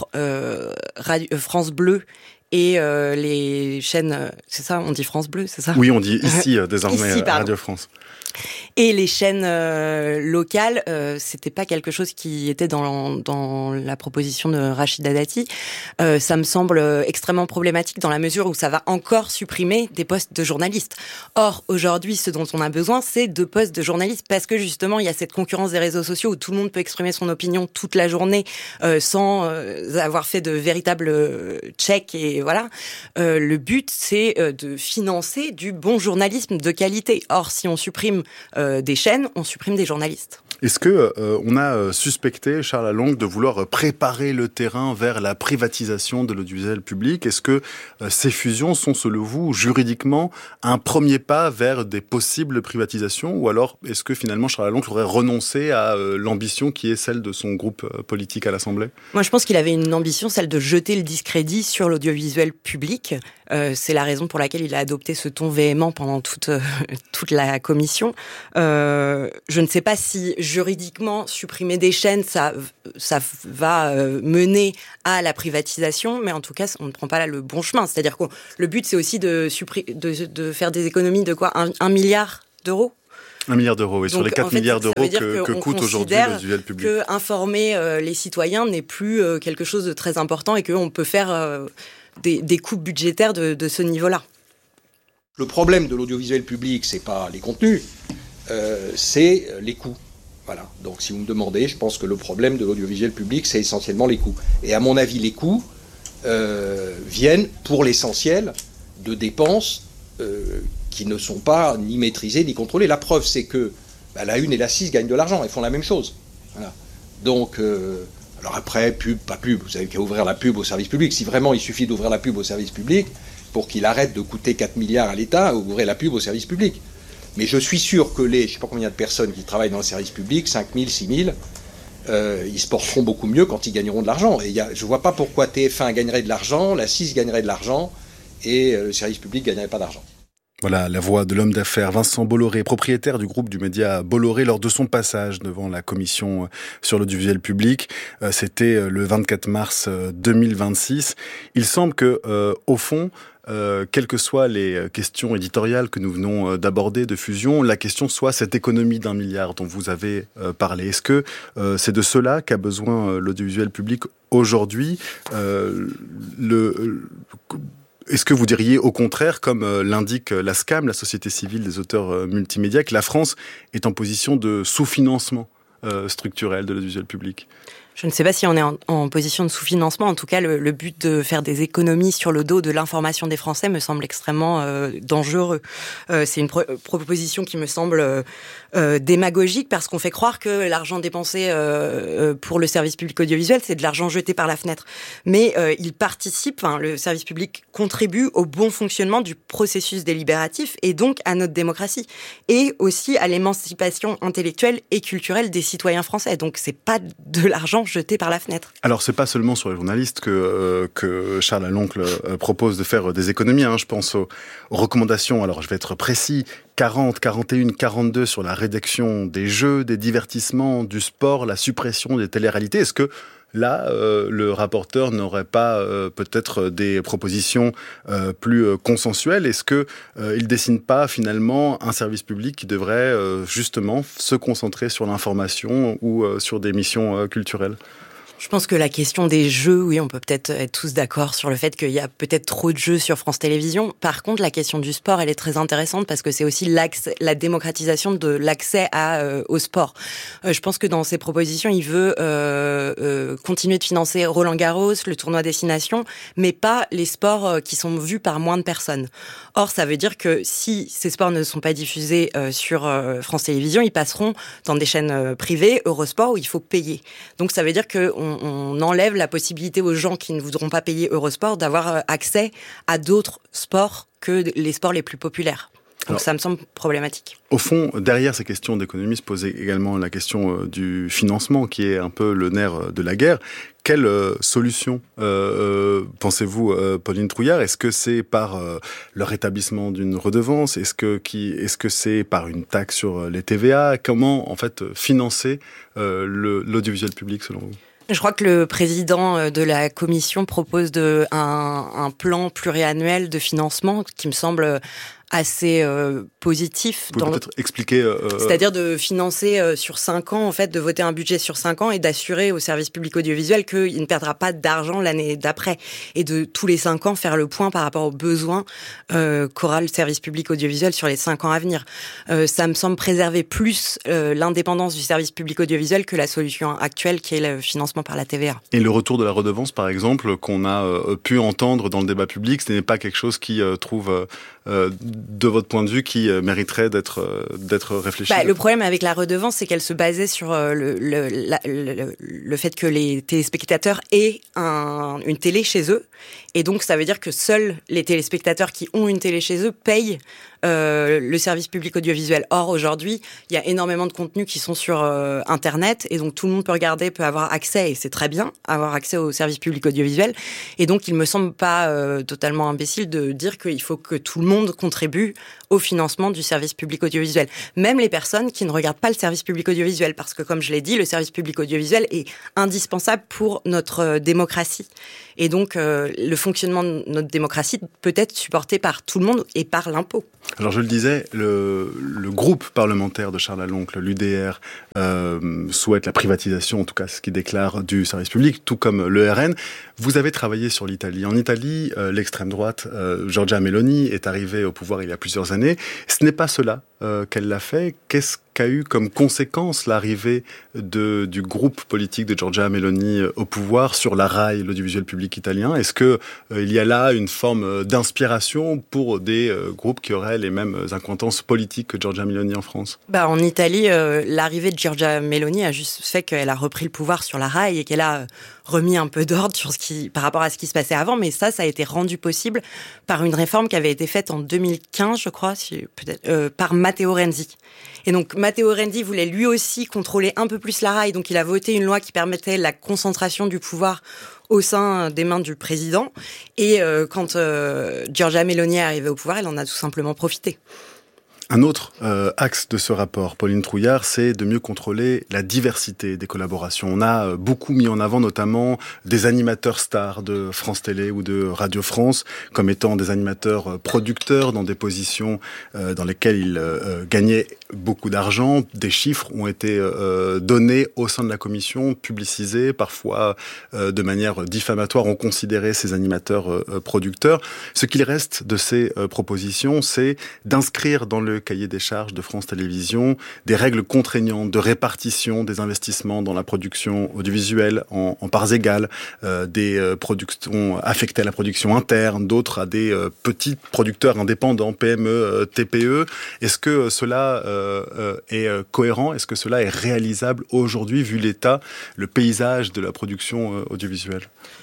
France Bleu et les chaînes, c'est ça, on dit France Bleu, c'est ça? Oui, on dit ici désormais ici, Radio France. Et les chaînes locales, c'était pas quelque chose qui était dans la proposition de Rachida Dati. Ça me semble extrêmement problématique dans la mesure où ça va encore supprimer des postes de journalistes. Or, aujourd'hui, ce dont on a besoin, c'est de postes de journalistes parce que justement, il y a cette concurrence des réseaux sociaux où tout le monde peut exprimer son opinion toute la journée sans avoir fait de véritables checks et voilà. Le but, c'est de financer du bon journalisme de qualité. Or, si on supprime des chaînes, on supprime des journalistes. Est-ce que on a suspecté Charles Aloncle de vouloir préparer le terrain vers la privatisation de l'audiovisuel public? Est-ce que ces fusions sont, selon vous, juridiquement, un premier pas vers des possibles privatisations? Ou alors, est-ce que finalement Charles Aloncle aurait renoncé à l'ambition qui est celle de son groupe politique à l'Assemblée? Moi, je pense qu'il avait une ambition, celle de jeter le discrédit sur l'audiovisuel public. C'est la raison pour laquelle il a adopté ce ton véhément pendant toute la commission. Je ne sais pas si juridiquement supprimer des chaînes, ça va mener à la privatisation, mais en tout cas, on ne prend pas là le bon chemin. C'est-à-dire que le but, c'est aussi de faire des économies de quoi, 1 milliard d'euros. 1 milliard d'euros, oui, sur les 4 milliards d'euros que coûte aujourd'hui l'audiovisuel public. Que informer les citoyens n'est plus quelque chose de très important et qu'on peut faire des coupes budgétaires de ce niveau-là. Le problème de l'audiovisuel public, c'est pas les contenus, c'est les coûts. Voilà. Donc, si vous me demandez, je pense que le problème de l'audiovisuel public, c'est essentiellement les coûts. Et à mon avis, les coûts viennent, pour l'essentiel, de dépenses qui ne sont pas ni maîtrisées ni contrôlées. La preuve, c'est que la 1 et la 6 gagnent de l'argent, elles font la même chose. Voilà. Donc, alors après, pub, pas pub, vous avez qu'à ouvrir la pub au service public. Si vraiment il suffit d'ouvrir la pub au service public, pour qu'il arrête de coûter 4 milliards à l'État, ouvrez la pub au service public. Mais je suis sûr que je ne sais pas combien de personnes qui travaillent dans le service public, 5 000, 6 000, ils se porteront beaucoup mieux quand ils gagneront de l'argent. Et je ne vois pas pourquoi TF1 gagnerait de l'argent, la 6 gagnerait de l'argent, et le service public ne gagnerait pas d'argent. Voilà la voix de l'homme d'affaires Vincent Bolloré, propriétaire du groupe du média Bolloré, lors de son passage devant la commission sur l'audiovisuel public. C'était le 24 mars 2026. Il semble que, au fond, quelles que soient les questions éditoriales que nous venons d'aborder de fusion, la question soit cette économie d'1 milliard dont vous avez parlé. Est-ce que c'est de cela qu'a besoin l'audiovisuel public aujourd'hui? Est-ce que vous diriez au contraire, comme l'indique la SCAM, la Société civile des auteurs multimédia, que la France est en position de sous-financement structurel de l'audiovisuel public? Je ne sais pas si on est en position de sous-financement. En tout cas, le but de faire des économies sur le dos de l'information des Français me semble extrêmement dangereux. C'est une proposition qui me semble démagogique parce qu'on fait croire que l'argent dépensé pour le service public audiovisuel, c'est de l'argent jeté par la fenêtre. Mais il participe, le service public contribue au bon fonctionnement du processus délibératif et donc à notre démocratie et aussi à l'émancipation intellectuelle et culturelle des citoyens français. Donc c'est pas de l'argent jeté par la fenêtre. Alors, c'est pas seulement sur les journalistes que Charles Aloncle propose de faire des économies. Je pense aux recommandations, alors je vais être précis, 40, 41, 42 sur la rédaction des jeux, des divertissements, du sport, la suppression des téléréalités. Est-ce que là, le rapporteur n'aurait pas peut-être des propositions plus consensuelles? Est-ce que il dessine pas finalement un service public qui devrait justement se concentrer sur l'information ou sur des missions culturelles? Je pense que la question des jeux, oui, on peut peut-être être tous d'accord sur le fait qu'il y a peut-être trop de jeux sur France Télévisions. Par contre, la question du sport, elle est très intéressante parce que c'est aussi la démocratisation de l'accès au sport. Je pense que dans ses propositions, il veut continuer de financer Roland-Garros, le tournoi Destination, mais pas les sports qui sont vus par moins de personnes. Or, ça veut dire que si ces sports ne sont pas diffusés sur France Télévisions, ils passeront dans des chaînes privées, Eurosport, où il faut payer. Donc, ça veut dire qu'on enlève la possibilité aux gens qui ne voudront pas payer Eurosport d'avoir accès à d'autres sports que les sports les plus populaires. Donc alors, ça me semble problématique. Au fond, derrière ces questions d'économie se posait également la question du financement, qui est un peu le nerf de la guerre. Quelle solution pensez-vous, Pauline Trouillard? Est-ce que c'est par le rétablissement d'une redevance? Est-ce que c'est par une taxe sur les TVA? Comment, en fait, financer l'audiovisuel public, selon vous? Je crois que le président de la commission propose un plan pluriannuel de financement qui me semble assez positif. Vous pouvez peut-être expliquer... C'est-à-dire de financer sur 5 ans, en fait, de voter un budget sur 5 ans et d'assurer au service public audiovisuel qu'il ne perdra pas d'argent l'année d'après. Et de tous les 5 ans faire le point par rapport aux besoins qu'aura le service public audiovisuel sur les 5 ans à venir. Ça me semble préserver plus l'indépendance du service public audiovisuel que la solution actuelle qui est le financement par la TVA. Et le retour de la redevance, par exemple, qu'on a pu entendre dans le débat public, ce n'est pas quelque chose qui trouve de votre point de vue, qui mériterait d'être réfléchi? Le problème avec la redevance, c'est qu'elle se basait sur le fait que les téléspectateurs aient une télé chez eux. Et donc, ça veut dire que seuls les téléspectateurs qui ont une télé chez eux payent le service public audiovisuel. Or, aujourd'hui, il y a énormément de contenus qui sont sur Internet, et donc tout le monde peut regarder, peut avoir accès, et c'est très bien, avoir accès au service public audiovisuel. Et donc, il me semble pas totalement imbécile de dire qu'il faut que tout le monde contribue au financement du service public audiovisuel. Même les personnes qui ne regardent pas le service public audiovisuel, parce que, comme je l'ai dit, le service public audiovisuel est indispensable pour notre démocratie. Et donc, le fonctionnement de notre démocratie peut être supporté par tout le monde et par l'impôt. Alors, je le disais, le groupe parlementaire de Charles Aloncle, l'UDR, souhaite la privatisation, en tout cas ce qu'il déclare, du service public, tout comme le RN. Vous avez travaillé sur l'Italie. En Italie, l'extrême droite, Giorgia Meloni, est arrivée au pouvoir il y a plusieurs années. Ce n'est pas cela qu'elle l'a fait. Qu'est-ce qu'a eu comme conséquence l'arrivée du groupe politique de Giorgia Meloni au pouvoir sur la RAI, l'audiovisuel public italien? Est-ce que il y a là une forme d'inspiration pour des groupes qui auraient les mêmes incohérences politiques que Giorgia Meloni en France? En Italie, l'arrivée de Giorgia Meloni a juste fait qu'elle a repris le pouvoir sur la RAI et qu'elle a remis un peu d'ordre sur par rapport à ce qui se passait avant, mais ça a été rendu possible par une réforme qui avait été faite en 2015, je crois, par Matteo Renzi. Et donc, Matteo Renzi voulait lui aussi contrôler un peu plus la RAI, donc il a voté une loi qui permettait la concentration du pouvoir au sein des mains du président. Et quand Giorgia Meloni est arrivée au pouvoir, elle en a tout simplement profité. Un autre axe de ce rapport, Pauline Trouillard, c'est de mieux contrôler la diversité des collaborations. On a beaucoup mis en avant notamment des animateurs stars de France Télé ou de Radio France comme étant des animateurs producteurs dans des positions dans lesquelles ils gagnaient beaucoup d'argent. Des chiffres ont été donnés au sein de la commission, publicisés, parfois de manière diffamatoire. On considérait ces animateurs producteurs. Ce qu'il reste de ces propositions, c'est d'inscrire dans le cahier des charges de France Télévisions des règles contraignantes de répartition des investissements dans la production audiovisuelle en parts égales, des productions affectées à la production interne, d'autres à des petits producteurs indépendants, PME, TPE. Est-ce que cela est cohérent? Est-ce que cela est réalisable aujourd'hui, vu l'état, le paysage de la production audiovisuelle?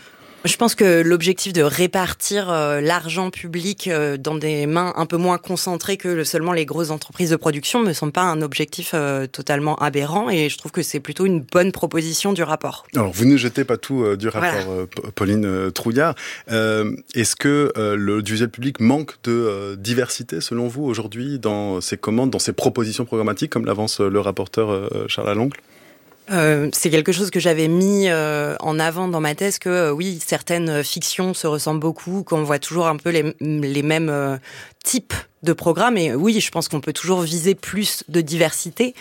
Je pense que l'objectif de répartir l'argent public dans des mains un peu moins concentrées que seulement les grosses entreprises de production me semble pas un objectif totalement aberrant, et je trouve que c'est plutôt une bonne proposition du rapport. Alors, vous ne jetez pas tout du rapport, voilà. Pauline Trouillard. Est-ce que l'audiovisuel public manque de diversité, selon vous, aujourd'hui, dans ses commandes, dans ses propositions programmatiques, comme l'avance le rapporteur Charles Aloncle? C'est quelque chose que j'avais mis en avant dans ma thèse, que oui, certaines fictions se ressemblent beaucoup, qu'on voit toujours un peu les mêmes types de programmes, et oui, je pense qu'on peut toujours viser plus de diversité,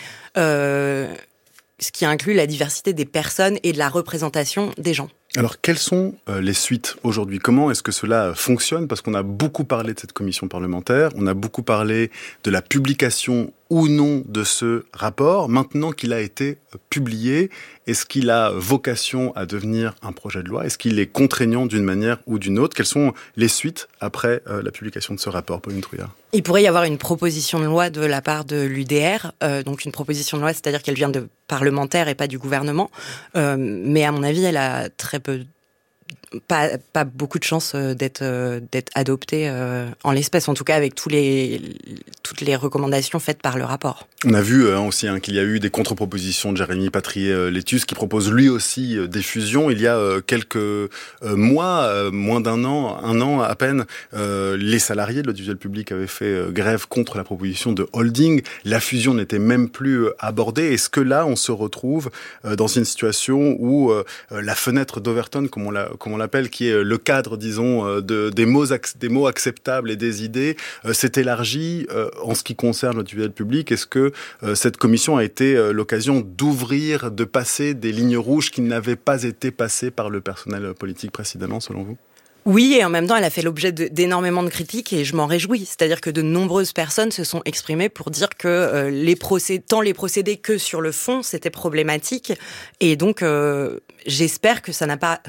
ce qui inclut la diversité des personnes et de la représentation des gens. Alors, quelles sont les suites aujourd'hui? Comment est-ce que cela fonctionne? Parce qu'on a beaucoup parlé de cette commission parlementaire, on a beaucoup parlé de la publication ou non de ce rapport. Maintenant qu'il a été publié, est-ce qu'il a vocation à devenir un projet de loi? Est-ce qu'il est contraignant d'une manière ou d'une autre? Quelles sont les suites après la publication de ce rapport, Pauline Trouillard? Il pourrait y avoir une proposition de loi de la part de l'UDR, donc une proposition de loi, c'est-à-dire qu'elle vient de parlementaires et pas du gouvernement, mais à mon avis, elle a très peu... Pas beaucoup de chances d'être adoptée en l'espèce, en tout cas avec toutes les recommandations faites par le rapport. On a vu aussi qu'il y a eu des contre-propositions de Jérémy Patrier-Létus qui propose lui aussi des fusions. Il y a quelques mois, moins d'un an à peine, les salariés de l'audiovisuel public avaient fait grève contre la proposition de holding. La fusion n'était même plus abordée. Est-ce que là, on se retrouve dans une situation où la fenêtre d'Overton, comme on l'appelle, qui est le cadre, disons, des mots acceptables et des idées, s'est élargi en ce qui concerne l'audiovisuel public? Est-ce que cette commission a été l'occasion d'ouvrir, de passer des lignes rouges qui n'avaient pas été passées par le personnel politique précédemment, selon vous? Oui, et en même temps, elle a fait l'objet d'énormément de critiques, et je m'en réjouis. C'est-à-dire que de nombreuses personnes se sont exprimées pour dire que tant les procédés que sur le fond, c'était problématique. Et donc, j'espère que ça n'a pas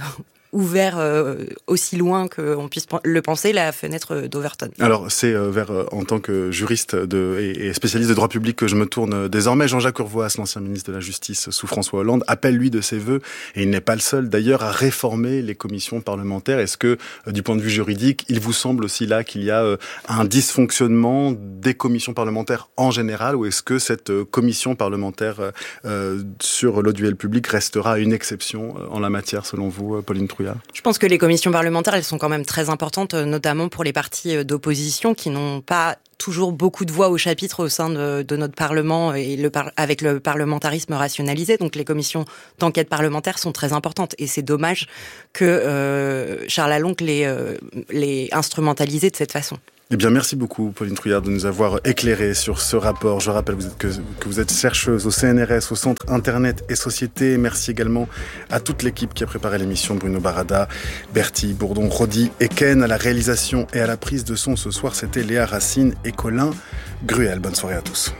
ouvert aussi loin qu'on puisse le penser, la fenêtre d'Overton. Alors, c'est en tant que juriste et spécialiste de droit public que je me tourne désormais. Jean-Jacques Urvoas, l'ancien ministre de la Justice sous François Hollande, appelle lui de ses vœux, et il n'est pas le seul d'ailleurs, à réformer les commissions parlementaires. Est-ce que, du point de vue juridique, il vous semble aussi là qu'il y a un dysfonctionnement des commissions parlementaires en général, ou est-ce que cette commission parlementaire sur l'audiovisuel public restera une exception en la matière, selon vous, Pauline Trouillard? Je pense que les commissions parlementaires, elles sont quand même très importantes, notamment pour les partis d'opposition qui n'ont pas toujours beaucoup de voix au chapitre au sein de notre Parlement et avec le parlementarisme rationalisé. Donc les commissions d'enquête parlementaire sont très importantes et c'est dommage que Charles Lalonde les instrumentalisé de cette façon. Eh bien, merci beaucoup, Pauline Trouillard, de nous avoir éclairé sur ce rapport. Je rappelle que vous êtes chercheuse au CNRS, au Centre Internet et Société. Merci également à toute l'équipe qui a préparé l'émission. Bruno Barada, Bertie Bourdon, Rodi et Ken. À la réalisation et à la prise de son ce soir, c'était Léa Racine et Colin Gruel. Bonne soirée à tous.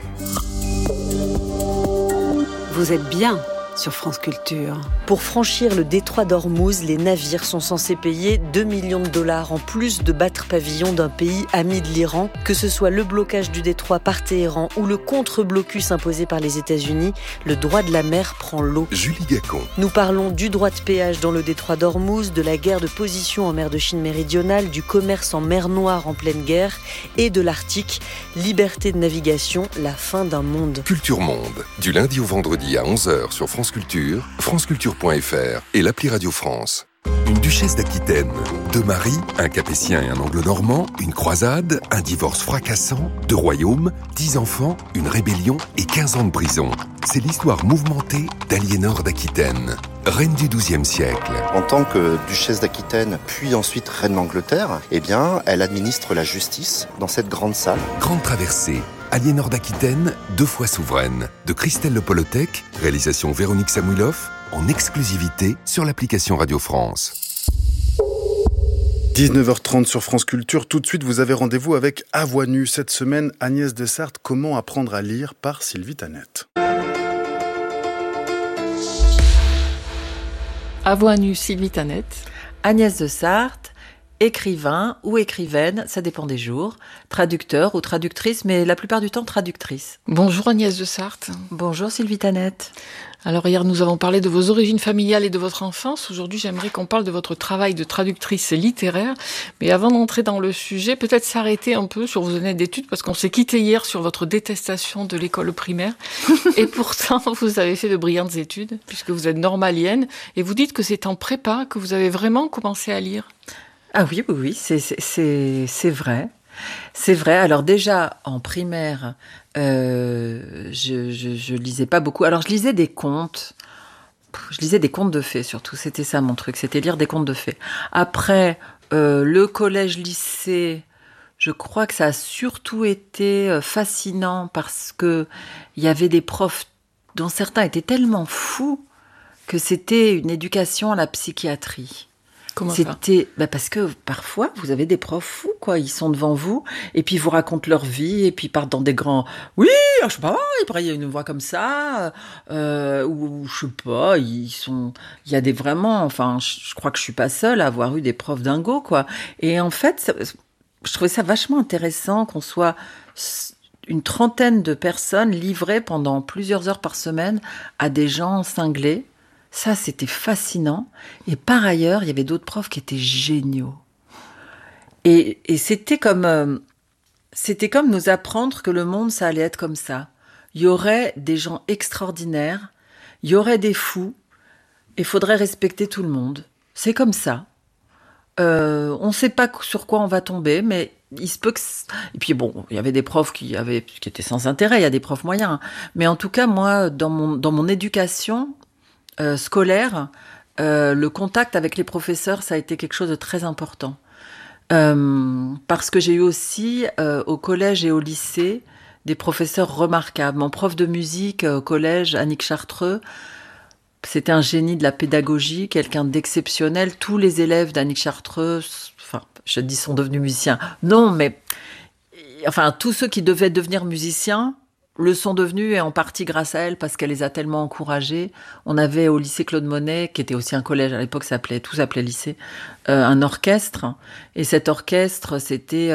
Vous êtes bien sur France Culture. Pour franchir le détroit d'Ormuz, les navires sont censés payer 2 millions de dollars en plus de battre pavillon d'un pays ami de l'Iran. Que ce soit le blocage du détroit par Téhéran ou le contre-blocus imposé par les États-Unis, le droit de la mer prend l'eau. Julie Gacon. Nous parlons du droit de péage dans le détroit d'Ormuz, de la guerre de position en mer de Chine méridionale, du commerce en mer Noire en pleine guerre et de l'Arctique. Liberté de navigation, la fin d'un monde. Culture Monde, du lundi au vendredi à 11h sur France Culture, franceculture.fr et l'appli Radio France. Une duchesse d'Aquitaine, deux maris, un capétien et un anglo-normand, une croisade, un divorce fracassant, 2 royaumes, 10 enfants, une rébellion et 15 ans de prison. C'est l'histoire mouvementée d'Aliénor d'Aquitaine, reine du XIIe siècle. En tant que duchesse d'Aquitaine, puis ensuite reine d'Angleterre, eh bien, elle administre la justice dans cette grande salle. Grande traversée, Aliénor d'Aquitaine, 2 fois souveraine, de Christelle Le Polotec, réalisation Véronique Samouilov, en exclusivité sur l'application Radio France. 19h30 sur France Culture. Tout de suite, vous avez rendez-vous avec À Voix Nue. Cette semaine, Agnès de Sarthe, Comment apprendre à lire par Sylvie Tanette. À Voix Nue, Sylvie Tanette. Agnès de Sarthe, écrivain ou écrivaine, ça dépend des jours, traducteur ou traductrice, mais la plupart du temps traductrice. Bonjour Agnès de Sarthe. Bonjour Sylvie Tanette. Alors hier nous avons parlé de vos origines familiales et de votre enfance. Aujourd'hui j'aimerais qu'on parle de votre travail de traductrice littéraire. Mais avant d'entrer dans le sujet, peut-être s'arrêter un peu sur vos années d'études, parce qu'on s'est quitté hier sur votre détestation de l'école primaire. Et pourtant vous avez fait de brillantes études, puisque vous êtes normalienne, et vous dites que c'est en prépa que vous avez vraiment commencé à lire. Ah oui, c'est vrai. C'est vrai. Alors déjà, en primaire, je lisais pas beaucoup. Alors je lisais des contes. Je lisais des contes de fées surtout. C'était ça mon truc, c'était lire des contes de fées. Après, le collège-lycée, je crois que ça a surtout été fascinant parce que il y avait des profs dont certains étaient tellement fous que c'était une éducation à la psychiatrie. Comment ça ? Parce que parfois vous avez des profs fous, quoi. Ils sont devant vous et puis ils vous racontent leur vie et puis ils partent dans des grands. Oui, je sais pas. Il y a une voix comme ça ou je sais pas. Il y a des vraiment. Enfin, je crois que je suis pas seule à avoir eu des profs dingos, quoi. Et en fait, je trouvais ça vachement intéressant qu'on soit une trentaine de personnes livrées pendant plusieurs heures par semaine à des gens cinglés. Ça, c'était fascinant. Et par ailleurs, il y avait d'autres profs qui étaient géniaux. Et c'était comme nous apprendre que le monde, ça allait être comme ça. Il y aurait des gens extraordinaires, il y aurait des fous, et il faudrait respecter tout le monde. C'est comme ça. On ne sait pas sur quoi on va tomber, mais il se peut que... Et puis bon, il y avait des profs qui étaient sans intérêt, il y a des profs moyens. Mais en tout cas, moi, dans mon éducation scolaire, le contact avec les professeurs, ça a été quelque chose de très important. Parce que j'ai eu aussi, au collège et au lycée, des professeurs remarquables. Mon prof de musique au collège, Annick Chartreux, c'était un génie de la pédagogie, quelqu'un d'exceptionnel. Tous les élèves d'Annick Chartreux, enfin, je dis sont devenus musiciens. Non, mais enfin, tous ceux qui devaient devenir musiciens le sont devenus, et en partie grâce à elle, parce qu'elle les a tellement encouragés. On avait au lycée Claude Monet, qui était aussi un collège à l'époque, tout s'appelait lycée, un orchestre. Et cet orchestre, c'était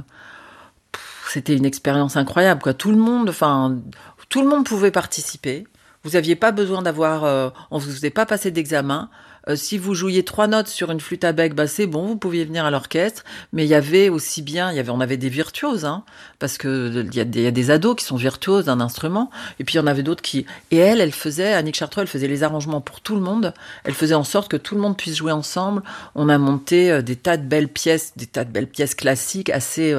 une expérience incroyable, quoi. Tout le monde pouvait participer. Vous n'aviez pas besoin d'avoir, on vous faisait pas passer d'examen. Si vous jouiez 3 notes sur une flûte à bec, c'est bon, vous pouviez venir à l'orchestre. Mais il y avait aussi on avait des virtuoses, hein, parce que il y a des ados qui sont virtuoses d'un instrument. Et puis il y en avait d'autres et Annick Chartreux, elle faisait les arrangements pour tout le monde. Elle faisait en sorte que tout le monde puisse jouer ensemble. On a monté des tas de belles pièces classiques assez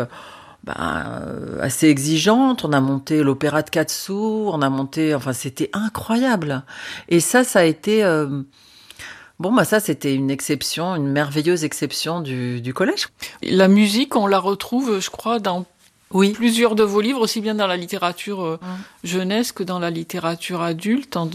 exigeante. On a monté l'opéra de Katsu, c'était incroyable. Et ça a été, ça c'était une exception, une merveilleuse exception du collège. La musique, on la retrouve, je crois, dans plusieurs de vos livres, aussi bien dans la littérature jeunesse que dans la littérature adulte.